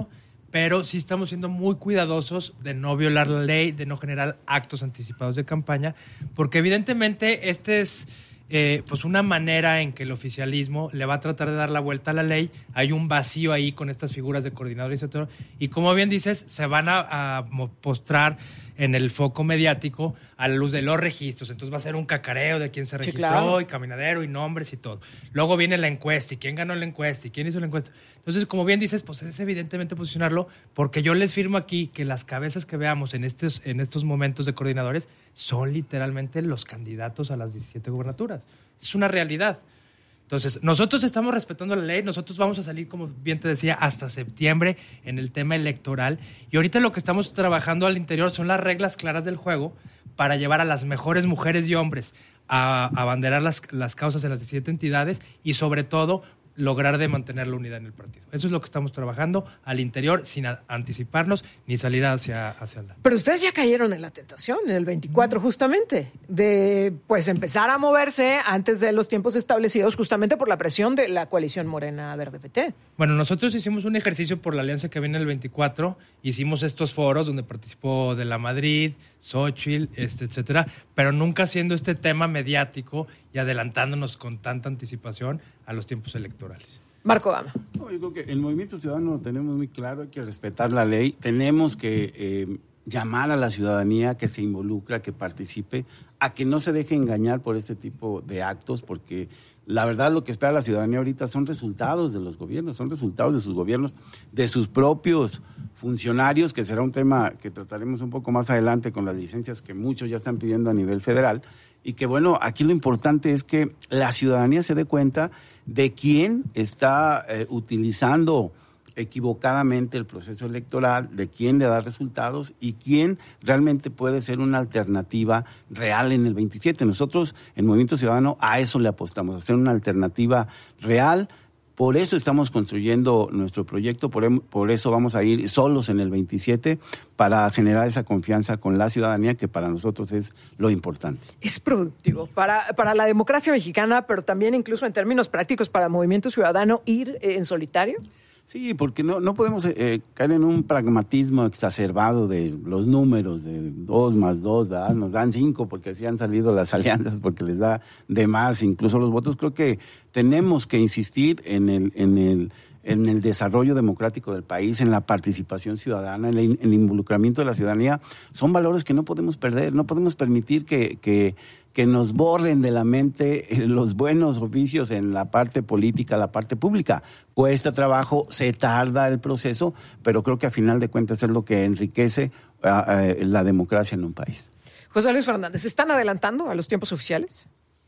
pero sí estamos siendo muy cuidadosos de no violar la ley, de no generar actos anticipados de campaña, porque evidentemente este es eh, pues una manera en que el oficialismo le va a tratar de dar la vuelta a la ley. Hay un vacío ahí con estas figuras de coordinadores y etcétera, y como bien dices, se van a, a postrar en el foco mediático a la luz de los registros. Entonces va a ser un cacareo de quién se registró, sí, claro, y caminadero y nombres y todo. Luego viene la encuesta y quién ganó la encuesta y quién hizo la encuesta. Entonces, como bien dices, pues es evidentemente posicionarlo, porque yo les firmo aquí que las cabezas que veamos en estos, en estos momentos de coordinadores son literalmente los candidatos a las diecisiete gubernaturas. Es una realidad. Entonces, nosotros estamos respetando la ley, nosotros vamos a salir, como bien te decía, hasta septiembre en el tema electoral, y ahorita lo que estamos trabajando al interior son las reglas claras del juego para llevar a las mejores mujeres y hombres a, a abanderar las, las causas de las diecisiete entidades y, sobre todo, lograr de mantener la unidad en el partido. Eso es lo que estamos trabajando al interior, sin a, anticiparnos ni salir hacia, hacia la... Pero ustedes ya cayeron en la tentación, en el veinticuatro, justamente, de pues empezar a moverse antes de los tiempos establecidos, justamente por la presión de la coalición Morena Verde P T. Bueno, nosotros hicimos un ejercicio por la alianza que viene el veinticuatro, hicimos estos foros donde participó de la Madrid, Xochitl, este, etcétera, pero nunca haciendo este tema mediático y adelantándonos con tanta anticipación a los tiempos electorales. Marco Gama. No, yo creo que el Movimiento Ciudadano lo tenemos muy claro, hay que respetar la ley, tenemos que eh, llamar a la ciudadanía que se involucra, que participe, a que no se deje engañar por este tipo de actos, porque la verdad lo que espera la ciudadanía ahorita son resultados de los gobiernos, son resultados de sus gobiernos, de sus propios funcionarios, que será un tema que trataremos un poco más adelante con las licencias que muchos ya están pidiendo a nivel federal, y que bueno, aquí lo importante es que la ciudadanía se dé cuenta de quién está eh, utilizando equivocadamente el proceso electoral, de quién le da resultados y quién realmente puede ser una alternativa real en el veintisiete. Nosotros, en Movimiento Ciudadano, a eso le apostamos, a hacer una alternativa real. Por eso estamos construyendo nuestro proyecto, por, por eso vamos a ir solos en el veintisiete para generar esa confianza con la ciudadanía, que para nosotros es lo importante. Es productivo para, para la democracia mexicana, pero también incluso en términos prácticos para el Movimiento Ciudadano, ir eh, en solitario. Sí, porque no, no podemos eh, caer en un pragmatismo exacerbado de los números, de dos más dos, ¿verdad? Nos dan cinco porque así han salido las alianzas, porque les da de más incluso los votos. Creo que tenemos que insistir en el, en el, en el desarrollo democrático del país, en la participación ciudadana, en el, en el involucramiento de la ciudadanía. Son valores que no podemos perder, no podemos permitir que... que que nos borren de la mente los buenos oficios en la parte política, la parte pública. Cuesta trabajo, se tarda el proceso, pero creo que a final de cuentas es lo que enriquece uh, uh, la democracia en un país. José Luis Fernández, ¿se están adelantando a los tiempos oficiales?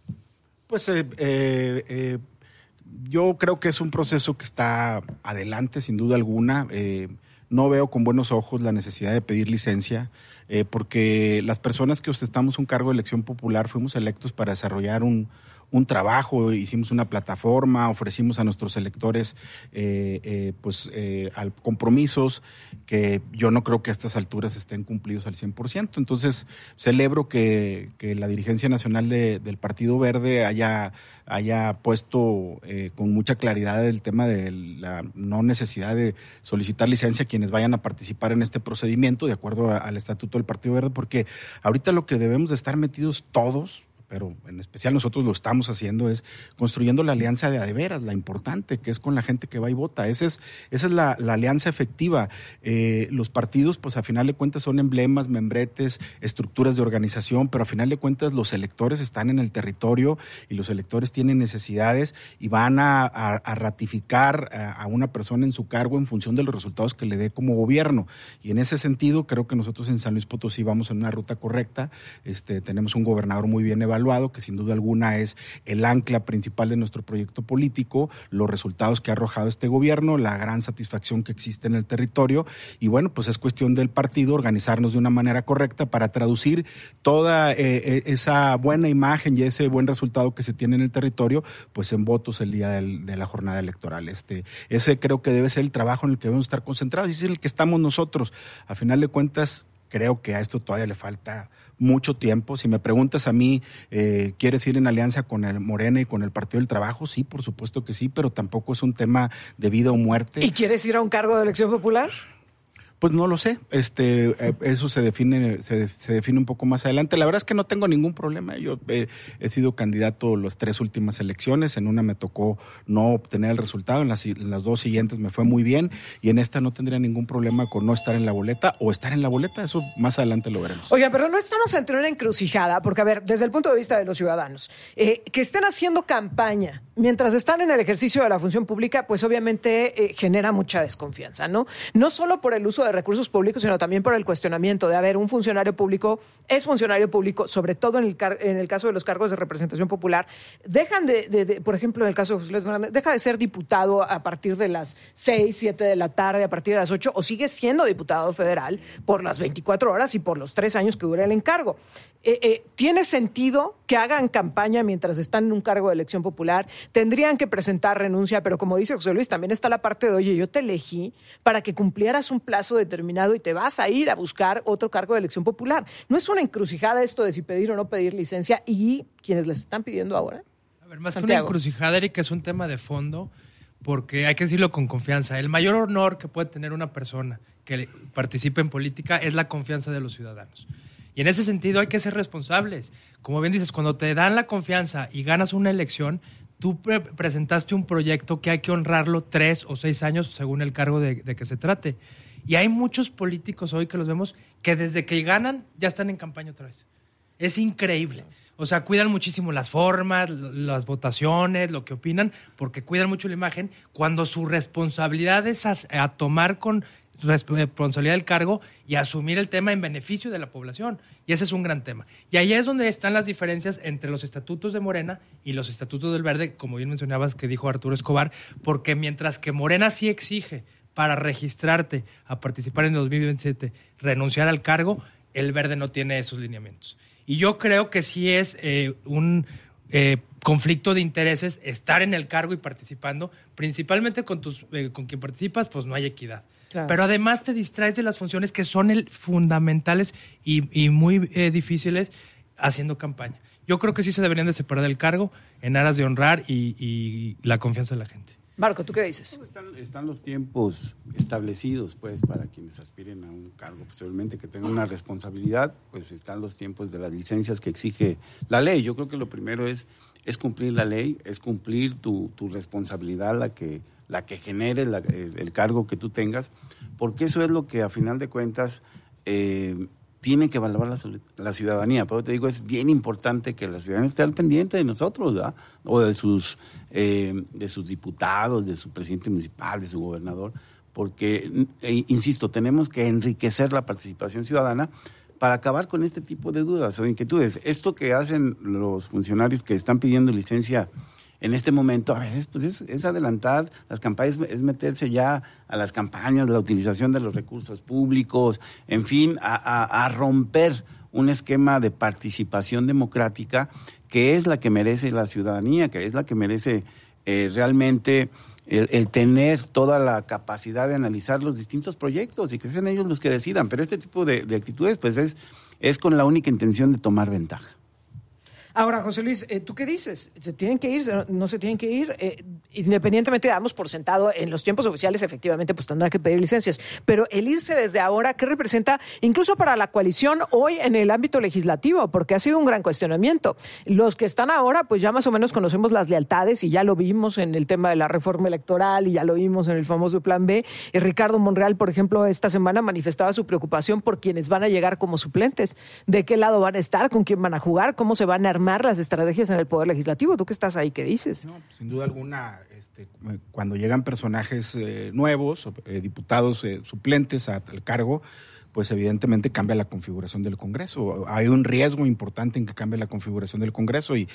Pues eh, eh, eh, yo creo que es un proceso que está adelante, sin duda alguna. Eh, no veo con buenos ojos la necesidad de pedir licencia, eh, porque las personas que ostentamos un cargo de elección popular fuimos electos para desarrollar un, un trabajo, hicimos una plataforma, ofrecimos a nuestros electores eh, eh, pues, eh, al compromisos que yo no creo que a estas alturas estén cumplidos al cien por ciento. Entonces, celebro que, que la dirigencia nacional de, del Partido Verde haya, haya puesto eh, con mucha claridad el tema de la no necesidad de solicitar licencia a quienes vayan a participar en este procedimiento de acuerdo a, al estatuto del Partido Verde, porque ahorita lo que debemos de estar metidos todos, pero en especial nosotros lo estamos haciendo, es construyendo la alianza de a de veras, la importante, que es con la gente que va y vota. Esa es, esa es la, la alianza efectiva. Eh, los partidos, pues a final de cuentas son emblemas, membretes, estructuras de organización, pero a final de cuentas los electores están en el territorio y los electores tienen necesidades y van a, a, a ratificar a, a una persona en su cargo en función de los resultados que le dé como gobierno. Y en ese sentido, creo que nosotros en San Luis Potosí vamos en una ruta correcta. Este, tenemos un gobernador muy bien evaluado, que sin duda alguna es el ancla principal de nuestro proyecto político, los resultados que ha arrojado este gobierno, la gran satisfacción que existe en el territorio, y bueno, pues es cuestión del partido organizarnos de una manera correcta para traducir toda eh, esa buena imagen y ese buen resultado que se tiene en el territorio, pues en votos el día del, de la jornada electoral. Este, ese creo que debe ser el trabajo en el que debemos estar concentrados, y es el que estamos nosotros. A final de cuentas, creo que a esto todavía le falta mucho tiempo. Si me preguntas a mí, eh, ¿quieres ir en alianza con el Morena y con el Partido del Trabajo? Sí, por supuesto que sí, pero tampoco es un tema de vida o muerte. ¿Y quieres ir a un cargo de elección popular? Pues no lo sé, este, eh, eso se define, se, se define un poco más adelante. La verdad es que no tengo ningún problema. Yo eh, he sido candidato las tres últimas elecciones. En una me tocó no obtener el resultado, en las, en las dos siguientes me fue muy bien y en esta no tendría ningún problema con no estar en la boleta o estar en la boleta. Eso más adelante lo veremos. Oiga, pero no estamos ante una encrucijada, porque a ver, desde el punto de vista de los ciudadanos, eh, que estén haciendo campaña mientras están en el ejercicio de la función pública, pues obviamente eh, genera mucha desconfianza, ¿no? No solo por el uso de recursos públicos, sino también por el cuestionamiento de, a ver, un funcionario público es funcionario público, sobre todo en el, car- en el caso de los cargos de representación popular, dejan de, de, de, por ejemplo, en el caso de José Luis Fernández, deja de ser diputado a partir de las seis, siete de la tarde, a partir de las ocho, o sigue siendo diputado federal por las veinticuatro horas y por los tres años que dura el encargo. Eh, eh, ¿Tiene sentido que hagan campaña mientras están en un cargo de elección popular? Tendrían que presentar renuncia, pero como dice José Luis, también está la parte de, oye, yo te elegí para que cumplieras un plazo determinado y te vas a ir a buscar otro cargo de elección popular. ¿No es una encrucijada esto de si pedir o no pedir licencia y quienes les están pidiendo ahora? A ver, más Santiago. que una encrucijada, Erika, es un tema de fondo, porque hay que decirlo con confianza. El mayor honor que puede tener una persona que participe en política es la confianza de los ciudadanos. Y en ese sentido hay que ser responsables. Como bien dices, cuando te dan la confianza y ganas una elección, tú pre- presentaste un proyecto que hay que honrarlo tres o seis años según el cargo de, de que se trate. Y hay muchos políticos hoy que los vemos que desde que ganan ya están en campaña otra vez. Es increíble. O sea, cuidan muchísimo las formas, las votaciones, lo que opinan, porque cuidan mucho la imagen, cuando su responsabilidad es a, a tomar con responsabilidad del cargo y asumir el tema en beneficio de la población. Y ese es un gran tema. Y ahí es donde están las diferencias entre los estatutos de Morena y los estatutos del Verde, como bien mencionabas que dijo Arturo Escobar, porque mientras que Morena sí exige para registrarte a participar en el dos mil veintisiete renunciar al cargo, el Verde no tiene esos lineamientos. Y yo creo que sí es eh, un eh, conflicto de intereses estar en el cargo y participando, principalmente con, tus, eh, con quien participas, pues no hay equidad. Claro. Pero además te distraes de las funciones que son el, fundamentales y, y muy eh, difíciles haciendo campaña. Yo creo que sí se deberían de separar del cargo en aras de honrar y, y la confianza de la gente. Marco, ¿tú qué dices? Están, están los tiempos establecidos, pues, para quienes aspiren a un cargo, posiblemente que tengan una responsabilidad, pues están los tiempos de las licencias que exige la ley. Yo creo que lo primero es, es cumplir la ley, es cumplir tu, tu responsabilidad, la que, la que genere la, el, el cargo que tú tengas, porque eso es lo que a final de cuentas eh, tiene que valorar la, la ciudadanía. Pero te digo, es bien importante que la ciudadanía esté al pendiente de nosotros, ¿verdad? O de sus, eh, de sus diputados, de su presidente municipal, de su gobernador, porque, eh, insisto, tenemos que enriquecer la participación ciudadana para acabar con este tipo de dudas o inquietudes. Esto que hacen los funcionarios que están pidiendo licencia en este momento, a ver, es, pues es, es adelantar las campañas, es meterse ya a las campañas, la utilización de los recursos públicos, en fin, a, a, a romper un esquema de participación democrática que es la que merece la ciudadanía, que es la que merece eh, realmente el, el tener toda la capacidad de analizar los distintos proyectos y que sean ellos los que decidan. Pero este tipo de, de actitudes, pues es, es con la única intención de tomar ventaja. Ahora, José Luis, eh, ¿tú qué dices? ¿Se tienen que ir? ¿No se tienen que ir? Eh, independientemente, damos por sentado, en los tiempos oficiales, efectivamente, pues tendrá que pedir licencias. Pero el irse desde ahora, ¿qué representa incluso para la coalición hoy en el ámbito legislativo? Porque ha sido un gran cuestionamiento. Los que están ahora, pues ya más o menos conocemos las lealtades y ya lo vimos en el tema de la reforma electoral y ya lo vimos en el famoso Plan B. Y Ricardo Monreal, por ejemplo, esta semana manifestaba su preocupación por quienes van a llegar como suplentes. ¿De qué lado van a estar? ¿Con quién van a jugar? ¿Cómo se van a armar las estrategias en el Poder Legislativo? ¿Tú que estás ahí, qué dices? No, sin duda alguna, este, cuando llegan personajes eh, nuevos, eh, diputados eh, suplentes al cargo, pues evidentemente cambia la configuración del Congreso. Hay un riesgo importante en que cambie la configuración del Congreso y,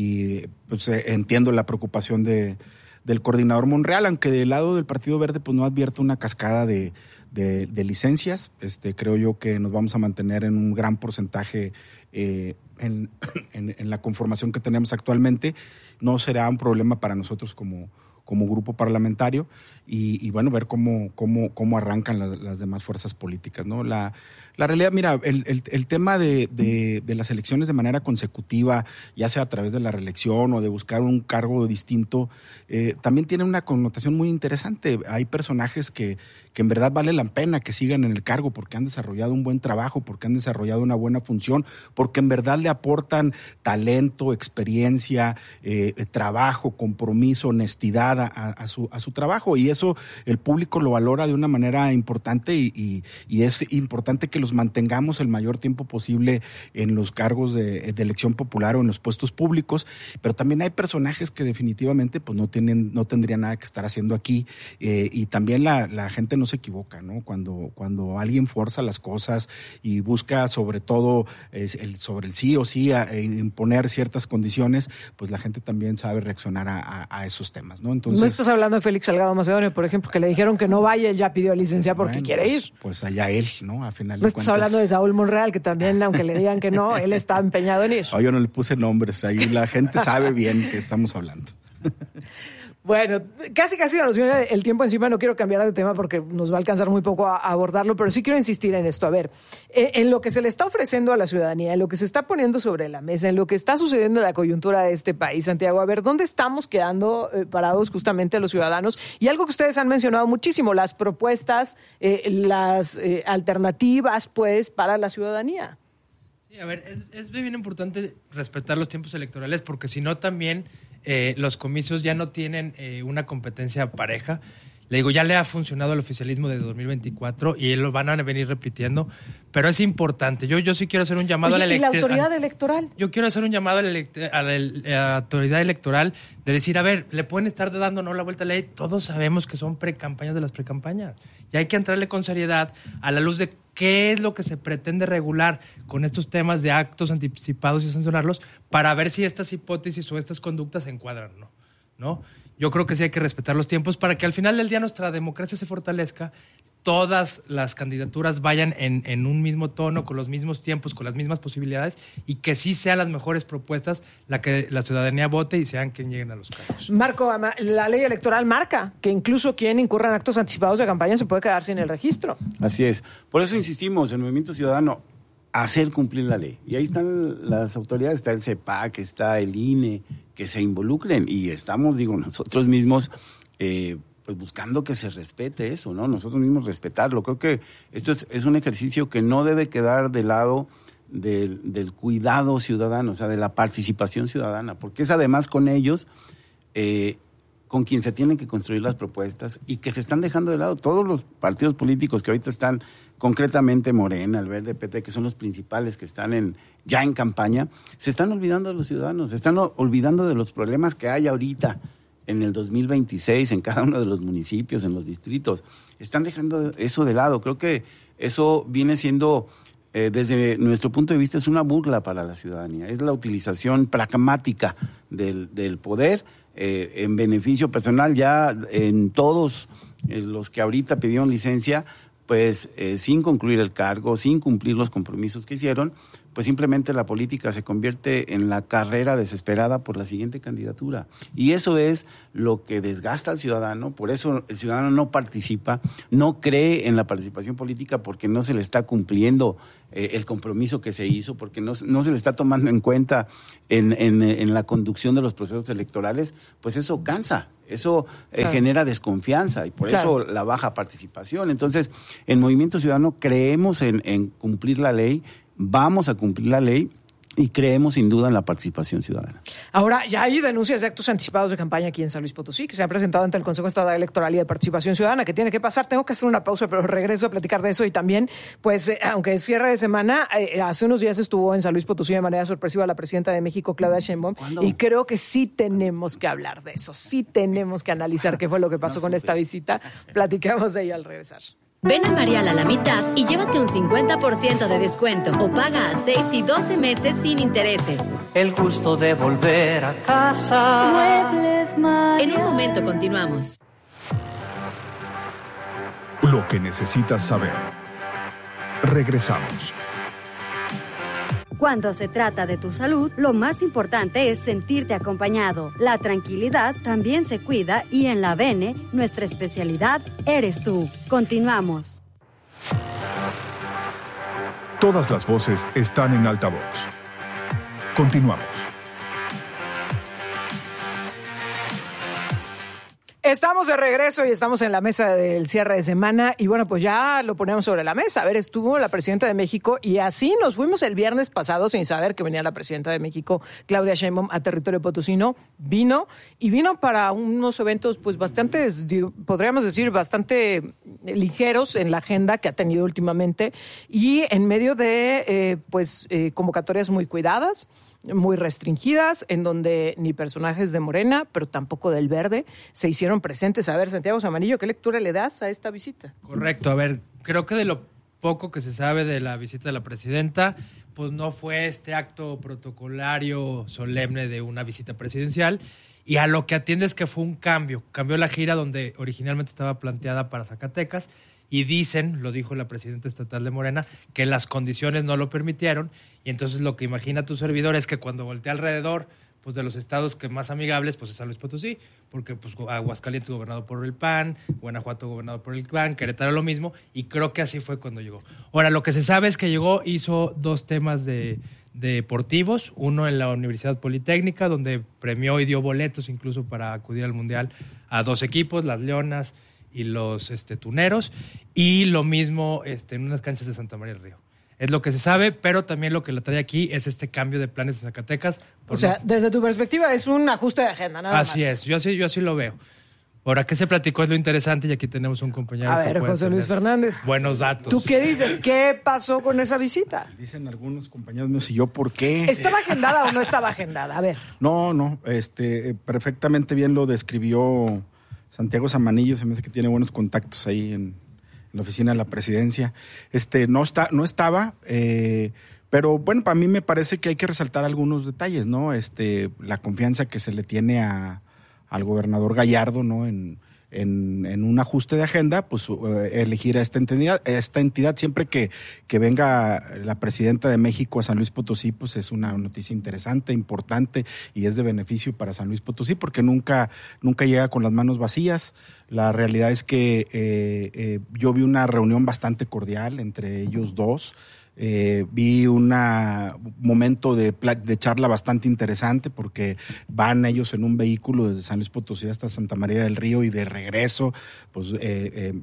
y pues eh, entiendo la preocupación de, del coordinador Monreal, aunque del lado del Partido Verde pues no advierto una cascada de, de, de licencias. Este, creo yo que nos vamos a mantener en un gran porcentaje eh, en, en, en la conformación que tenemos actualmente. No será un problema para nosotros como como grupo parlamentario y, y bueno, ver cómo, cómo, cómo arrancan la, las demás fuerzas políticas, ¿no? La, la realidad, mira, el, el, el tema de, de, de las elecciones de manera consecutiva, ya sea a través de la reelección o de buscar un cargo distinto, eh, también tiene una connotación muy interesante. Hay personajes que, que en verdad vale la pena que sigan en el cargo porque han desarrollado un buen trabajo, porque han desarrollado una buena función, porque en verdad le aportan talento, experiencia, eh, trabajo, compromiso, honestidad a, a, su, a su trabajo, y eso el público lo valora de una manera importante y, y, y es importante que los mantengamos el mayor tiempo posible en los cargos de, de elección popular o en los puestos públicos, pero también hay personajes que definitivamente pues no tienen, no tendrían nada que estar haciendo aquí, eh, y también la, la gente no se equivoca, ¿no? Cuando, cuando alguien fuerza las cosas y busca sobre todo eh, el, sobre el sí o sí a, a imponer ciertas condiciones, pues la gente también sabe reaccionar a, a, a esos temas, ¿no? Entonces, no estás hablando de Félix Salgado Macedonio, por ejemplo, que le dijeron que no vaya, él ya pidió licencia porque bueno, quiere pues, ir. Pues allá él, ¿no? A final No de estás cuentas. hablando de Saúl Monreal, que también, aunque le digan que no, él está empeñado en ir. Oh, yo no le puse nombres, ahí la gente sabe bien que estamos hablando. Bueno, casi casi nos viene el tiempo encima, no quiero cambiar de tema porque nos va a alcanzar muy poco a, a abordarlo, pero sí quiero insistir en esto. A ver, eh, en lo que se le está ofreciendo a la ciudadanía, en lo que se está poniendo sobre la mesa, en lo que está sucediendo en la coyuntura de este país, Santiago, a ver, ¿dónde estamos quedando eh, parados justamente los ciudadanos? Y algo que ustedes han mencionado muchísimo, las propuestas, eh, las eh, alternativas, pues, para la ciudadanía. Sí, a ver, es, es bien importante respetar los tiempos electorales porque si no también eh, los comicios ya no tienen eh, una competencia pareja. Le digo, ya le ha funcionado el oficialismo de dos mil veinticuatro y lo van a venir repitiendo, pero es importante. Yo, yo sí quiero hacer un llamado Oye, a la ¿y la electoral. autoridad electoral? Yo quiero hacer un llamado a la, elect- a la, a la autoridad electoral de decir, a ver, le pueden estar dando no la vuelta a la ley. Todos sabemos que son precampañas de las precampañas. Y hay que entrarle con seriedad a la luz de qué es lo que se pretende regular con estos temas de actos anticipados y sancionarlos para ver si estas hipótesis o estas conductas se encuadran, ¿no? ¿No? Yo creo que sí hay que respetar los tiempos para que al final del día nuestra democracia se fortalezca, todas las candidaturas vayan en, en un mismo tono, con los mismos tiempos, con las mismas posibilidades y que sí sean las mejores propuestas la que la ciudadanía vote y sean quien lleguen a los cargos. Marco, la ley electoral marca que incluso quien incurra en actos anticipados de campaña se puede quedar sin el registro. Así es. Por eso insistimos en el Movimiento Ciudadano, hacer cumplir la ley. Y ahí están las autoridades, está el C E P A C, está el I N E, que se involucren y estamos, digo, nosotros mismos eh, pues buscando que se respete eso, ¿no? Nosotros mismos respetarlo. Creo que esto es, es un ejercicio que no debe quedar de lado del, del cuidado ciudadano, o sea, de la participación ciudadana, porque es además con ellos eh, con quien se tienen que construir las propuestas y que se están dejando de lado todos los partidos políticos que ahorita están, concretamente Morena, el Verde, P T, que son los principales que están en ya en campaña, se están olvidando de los ciudadanos, se están olvidando de los problemas que hay ahorita en el dos mil veintiséis en cada uno de los municipios, en los distritos. Están dejando eso de lado. Creo que eso viene siendo, eh, desde nuestro punto de vista, es una burla para la ciudadanía. Es la utilización pragmática del, del poder eh, en beneficio personal. Ya en todos eh, los que ahorita pidieron licencia, pues eh, sin concluir el cargo, sin cumplir los compromisos que hicieron, pues simplemente la política se convierte en la carrera desesperada por la siguiente candidatura. Y eso es lo que desgasta al ciudadano, por eso el ciudadano no participa, no cree en la participación política porque no se le está cumpliendo eh, el compromiso que se hizo, porque no, no se le está tomando en cuenta en, en, en la conducción de los procesos electorales, pues eso cansa. Eso eh, claro. genera desconfianza y por claro. eso la baja participación. Entonces, en Movimiento Ciudadano creemos en, en cumplir la ley, vamos a cumplir la ley y creemos sin duda en la participación ciudadana. Ahora, ya hay denuncias de actos anticipados de campaña aquí en San Luis Potosí que se han presentado ante el Consejo Estatal Electoral y de Participación Ciudadana. ¿Qué tiene que pasar? Tengo que hacer una pausa, pero regreso a platicar de eso y también, pues, eh, aunque es cierre de semana, eh, hace unos días estuvo en San Luis Potosí de manera sorpresiva la presidenta de México, Claudia Sheinbaum, ¿Cuándo? Y creo que sí tenemos que hablar de eso, sí tenemos que analizar qué fue lo que pasó no con esta visita. Platicamos de ella al regresar. Ven a Mariala a la mitad y llévate un cincuenta por ciento de descuento o paga a seis y doce meses sin intereses. El gusto de volver a casa. Muebles Marial. En un momento continuamos. Lo que necesitas saber. Regresamos. Cuando se trata de tu salud, lo más importante es sentirte acompañado. La tranquilidad también se cuida y en la V N, nuestra especialidad eres tú. Continuamos. Todas las voces están en altavoz. Continuamos. Estamos de regreso y estamos en la mesa del cierre de semana y bueno, pues ya lo ponemos sobre la mesa. A ver, estuvo la presidenta de México y así nos fuimos el viernes pasado sin saber que venía la presidenta de México, Claudia Sheinbaum, a territorio potosino. Vino y vino para unos eventos pues bastante, podríamos decir, bastante ligeros en la agenda que ha tenido últimamente y en medio de eh, pues eh, convocatorias muy cuidadas, muy restringidas, en donde ni personajes de Morena, pero tampoco del Verde, se hicieron presentes. A ver, Santiago Zamanillo, ¿qué lectura le das a esta visita? Correcto, a ver, creo que de lo poco que se sabe de la visita de la presidenta, pues no fue este acto protocolario solemne de una visita presidencial, y a lo que atiende es que fue un cambio, cambió la gira donde originalmente estaba planteada para Zacatecas, y dicen, lo dijo la presidenta estatal de Morena, que las condiciones no lo permitieron, y entonces lo que imagina tu servidor es que cuando voltea alrededor pues de los estados que más amigables, pues es San Luis Potosí, porque pues Aguascalientes gobernado por el P A N, Guanajuato gobernado por el P A N, Querétaro lo mismo, y creo que así fue cuando llegó. Ahora, lo que se sabe es que llegó, hizo dos temas de, de deportivos, uno en la Universidad Politécnica, donde premió y dio boletos incluso para acudir al Mundial a dos equipos, las Leonas y los este, Tuneros, y lo mismo este, en unas canchas de Santa María del Río. Es lo que se sabe, pero también lo que la trae aquí es este cambio de planes en Zacatecas. O sea, no... desde tu perspectiva es un ajuste de agenda, nada así más. Así es, yo así, yo así lo veo. Ahora, ¿qué se platicó? Es lo interesante y aquí tenemos un compañero. A ver, que José Luis Fernández. Buenos datos. ¿Tú qué dices? ¿Qué pasó con esa visita? Dicen algunos compañeros míos y yo por qué. ¿Estaba agendada o no estaba agendada? A ver. No, no, este, perfectamente bien lo describió Santiago Zamanillo, se me hace que tiene buenos contactos ahí en, en la oficina de la presidencia. Este, no está, no estaba, eh, pero bueno, para mí me parece que hay que resaltar algunos detalles, ¿no? Este, la confianza que se le tiene a, al gobernador Gallardo, ¿no? En, en, en un ajuste de agenda, pues uh, elegir a esta entidad, esta entidad siempre que, que venga la presidenta de México a San Luis Potosí, pues es una noticia interesante, importante y es de beneficio para San Luis Potosí porque nunca, nunca llega con las manos vacías. La realidad es que eh, eh, yo vi una reunión bastante cordial entre ellos dos. Eh, vi un momento de, de charla bastante interesante porque van ellos en un vehículo desde San Luis Potosí hasta Santa María del Río y de regreso, pues eh, eh,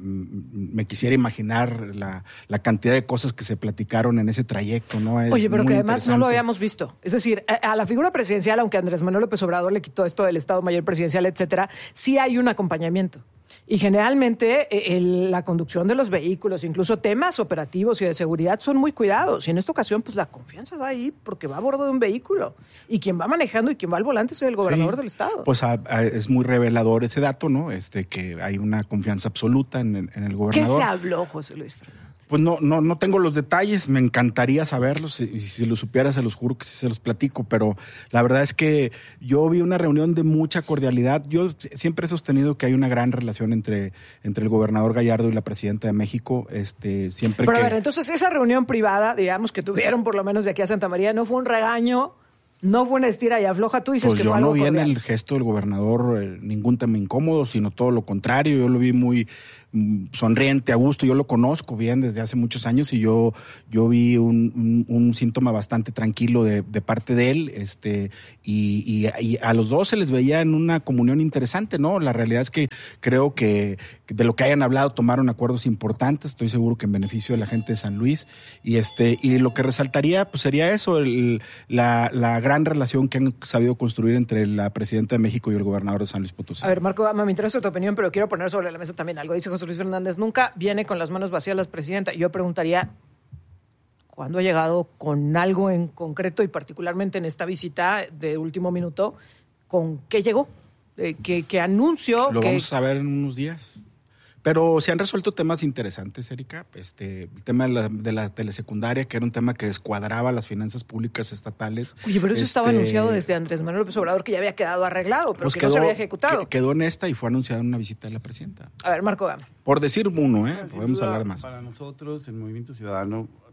me quisiera imaginar la, la cantidad de cosas que se platicaron en ese trayecto, ¿no? Es Oye, pero que además no lo habíamos visto. Es decir, a, a la figura presidencial, aunque Andrés Manuel López Obrador le quitó esto del Estado Mayor Presidencial, etcétera, sí hay un acompañamiento. Y generalmente el, la conducción de los vehículos, incluso temas operativos y de seguridad son muy cuidados. Y en esta ocasión, pues la confianza va ahí porque va a bordo de un vehículo. Y quien va manejando y quien va al volante es el gobernador sí, del estado. Pues a, a, es muy revelador ese dato, ¿no? Este, que hay una confianza absoluta en el, en el gobernador. ¿Qué se habló, José Luis Fernández? Pues no, no, no tengo los detalles, me encantaría saberlos, y si los supiera se los juro que sí se los platico, pero la verdad es que yo vi una reunión de mucha cordialidad. Yo siempre he sostenido que hay una gran relación entre, entre el gobernador Gallardo y la presidenta de México, este, siempre pero que... a ver, entonces esa reunión privada, digamos, que tuvieron por lo menos de aquí a Santa María, ¿no fue un regaño? ¿No fue una estira y afloja? Tú dices pues que yo fue algo no vi cordial. En el gesto del gobernador eh, ningún tema incómodo, sino todo lo contrario. Yo lo vi muy mm, sonriente, a gusto. Yo lo conozco bien desde hace muchos años y yo, yo vi un, un, un síntoma bastante tranquilo de, de parte de él. Este, y, y, y a los dos se les veía en una comunión interesante, ¿no? La realidad es que creo que de lo que hayan hablado tomaron acuerdos importantes. Estoy seguro que en beneficio de la gente de San Luis. Y este, y lo que resaltaría, pues sería eso, el, la, la gran relación que han sabido construir entre la presidenta de México y el gobernador de San Luis Potosí. A ver, Marco Obama, me interesa tu opinión, pero quiero poner sobre la mesa también algo. Dice José Luis Fernández, nunca viene con las manos vacías la presidenta. Yo preguntaría, ¿cuándo ha llegado con algo en concreto y particularmente en esta visita de último minuto? ¿Con qué llegó? Eh, ¿qué, ¿Qué anuncio? Lo que... vamos a ver en unos días. Pero se han resuelto temas interesantes, Erika. Este, el tema de la, de la telesecundaria, que era un tema que descuadraba las finanzas públicas estatales. Oye, pero eso este, estaba anunciado desde Andrés Manuel López Obrador, que ya había quedado arreglado, pero pues que quedó, no se había ejecutado. Que, quedó en esta y fue anunciada en una visita de la presidenta. A ver, Marco Gama. Por decir uno, ¿eh? Sin Podemos duda, hablar más. Para nosotros, el Movimiento Ciudadano,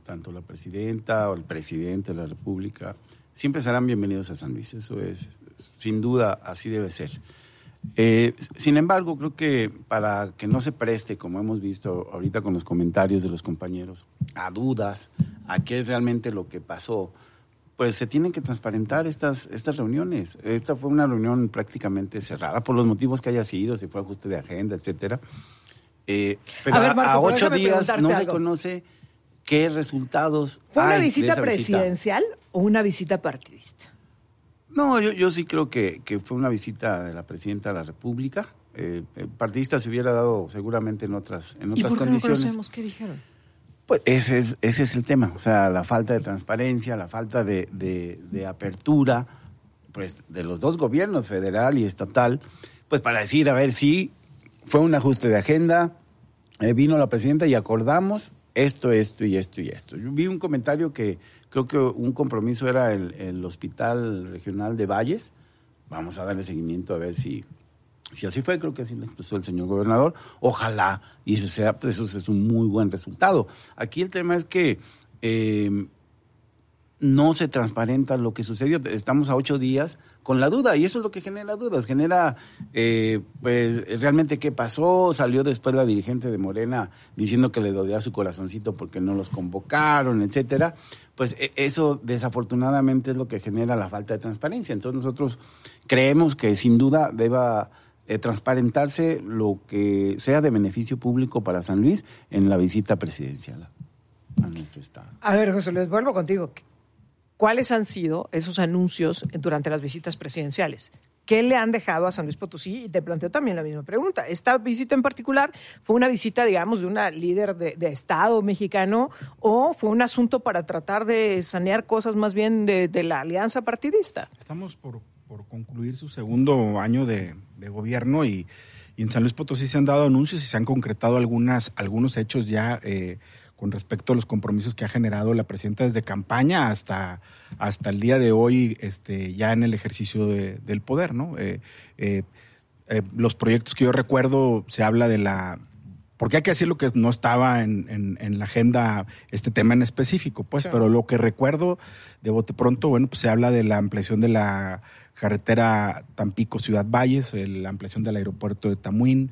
tanto la presidenta o el presidente de la República, siempre serán bienvenidos a San Luis. Eso es, sin duda, así debe ser. Eh, sin embargo, creo que para que no se preste, como hemos visto ahorita con los comentarios de los compañeros, a dudas, a qué es realmente lo que pasó, pues se tienen que transparentar estas, estas reuniones. Esta fue una reunión prácticamente cerrada, por los motivos que haya sido, si fue ajuste de agenda, etcétera. Eh, pero a, ver, Marco, a ocho días no se algo. conoce qué resultados ¿Fue una hay visita de esa presidencial visita. o una visita partidista? No, yo, yo sí creo que, que fue una visita de la presidenta de la República. Eh, el partidista se hubiera dado seguramente en otras, en otras ¿Y por qué condiciones. no conocemos qué dijeron? Pues ese es, ese es el tema, o sea, la falta de transparencia, la falta de, de, de apertura, pues, de los dos gobiernos, federal y estatal, pues para decir, a ver, sí, fue un ajuste de agenda, eh, vino la presidenta y acordamos esto, esto y esto y esto. Yo vi un comentario que creo que un compromiso era el, el Hospital Regional de Valles. Vamos a darle seguimiento a ver si, si así fue, creo que así lo expresó el señor gobernador. Ojalá, y ese sea, pues eso es un muy buen resultado. Aquí el tema es que eh, no se transparenta lo que sucedió. Estamos a ocho días con la duda, y eso es lo que genera dudas, genera eh, pues realmente qué pasó. Salió después la dirigente de Morena diciendo que le dolía su corazoncito porque no los convocaron, etcétera. Pues eso desafortunadamente es lo que genera la falta de transparencia. Entonces nosotros creemos que sin duda deba eh, transparentarse lo que sea de beneficio público para San Luis en la visita presidencial a nuestro estado. A ver, José Luis, vuelvo contigo. ¿Cuáles han sido esos anuncios durante las visitas presidenciales? ¿Qué le han dejado a San Luis Potosí? Y te planteo también la misma pregunta. Esta visita en particular fue una visita, digamos, de una líder de, de Estado mexicano, o fue un asunto para tratar de sanear cosas más bien de, de la alianza partidista. Estamos por, por concluir su segundo año de, de gobierno y, y en San Luis Potosí se han dado anuncios y se han concretado algunas, algunos hechos ya eh, con respecto a los compromisos que ha generado la presidenta desde campaña hasta, hasta el día de hoy, este, ya en el ejercicio de, del poder, ¿no? Eh, eh, eh, los proyectos que yo recuerdo, se habla de la... Porque hay que decir lo que no estaba en, en, en la agenda, este tema en específico, pues, sí. Pero lo que recuerdo de bote pronto, bueno, pues se habla de la ampliación de la carretera Tampico-Ciudad Valles, la ampliación del aeropuerto de Tamuín,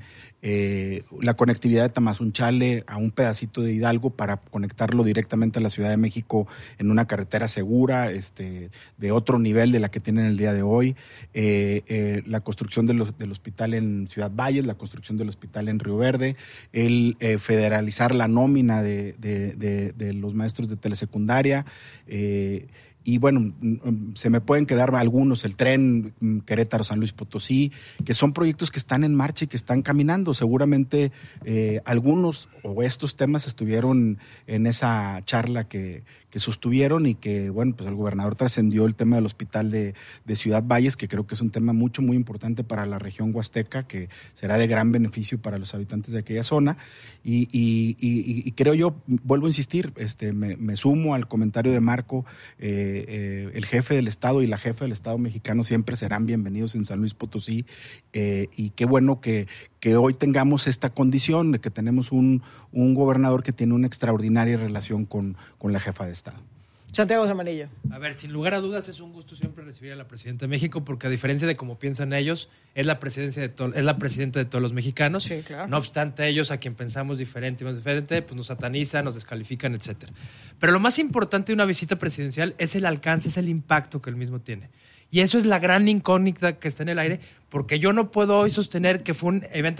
eh, la conectividad de Tamazunchale a un pedacito de Hidalgo para conectarlo directamente a la Ciudad de México en una carretera segura, este, de otro nivel de la que tienen el día de hoy, eh, eh, la construcción de los, del hospital en Ciudad Valles, la construcción del hospital en Río Verde, el eh, federalizar la nómina de, de, de, de los maestros de telesecundaria, eh, y bueno, se me pueden quedar algunos, el tren Querétaro-San Luis Potosí, que son proyectos que están en marcha y que están caminando. Seguramente eh, algunos o estos temas estuvieron en esa charla que, que sostuvieron y que, bueno, pues el gobernador trascendió el tema del hospital de, de Ciudad Valles, que creo que es un tema mucho, muy importante para la región huasteca, que será de gran beneficio para los habitantes de aquella zona. Y, y, y, y creo yo, vuelvo a insistir, este, me, me sumo al comentario de Marco, eh, Eh, el jefe del Estado y la jefa del Estado mexicano siempre serán bienvenidos en San Luis Potosí, eh, y qué bueno que, que hoy tengamos esta condición de que tenemos un, un gobernador que tiene una extraordinaria relación con, con la jefa de Estado. Santiago Zamanillo. A ver, sin lugar a dudas es un gusto siempre recibir a la presidenta de México, porque a diferencia de cómo piensan ellos, es la presidencia de to- es la presidenta de todos los mexicanos. Sí, claro. No obstante, ellos, a quien pensamos diferente y más diferente, pues nos satanizan, nos descalifican, etcétera. Pero lo más importante de una visita presidencial es el alcance, es el impacto que el mismo tiene. Y eso es la gran incógnita que está en el aire, porque yo no puedo hoy sostener que fue un evento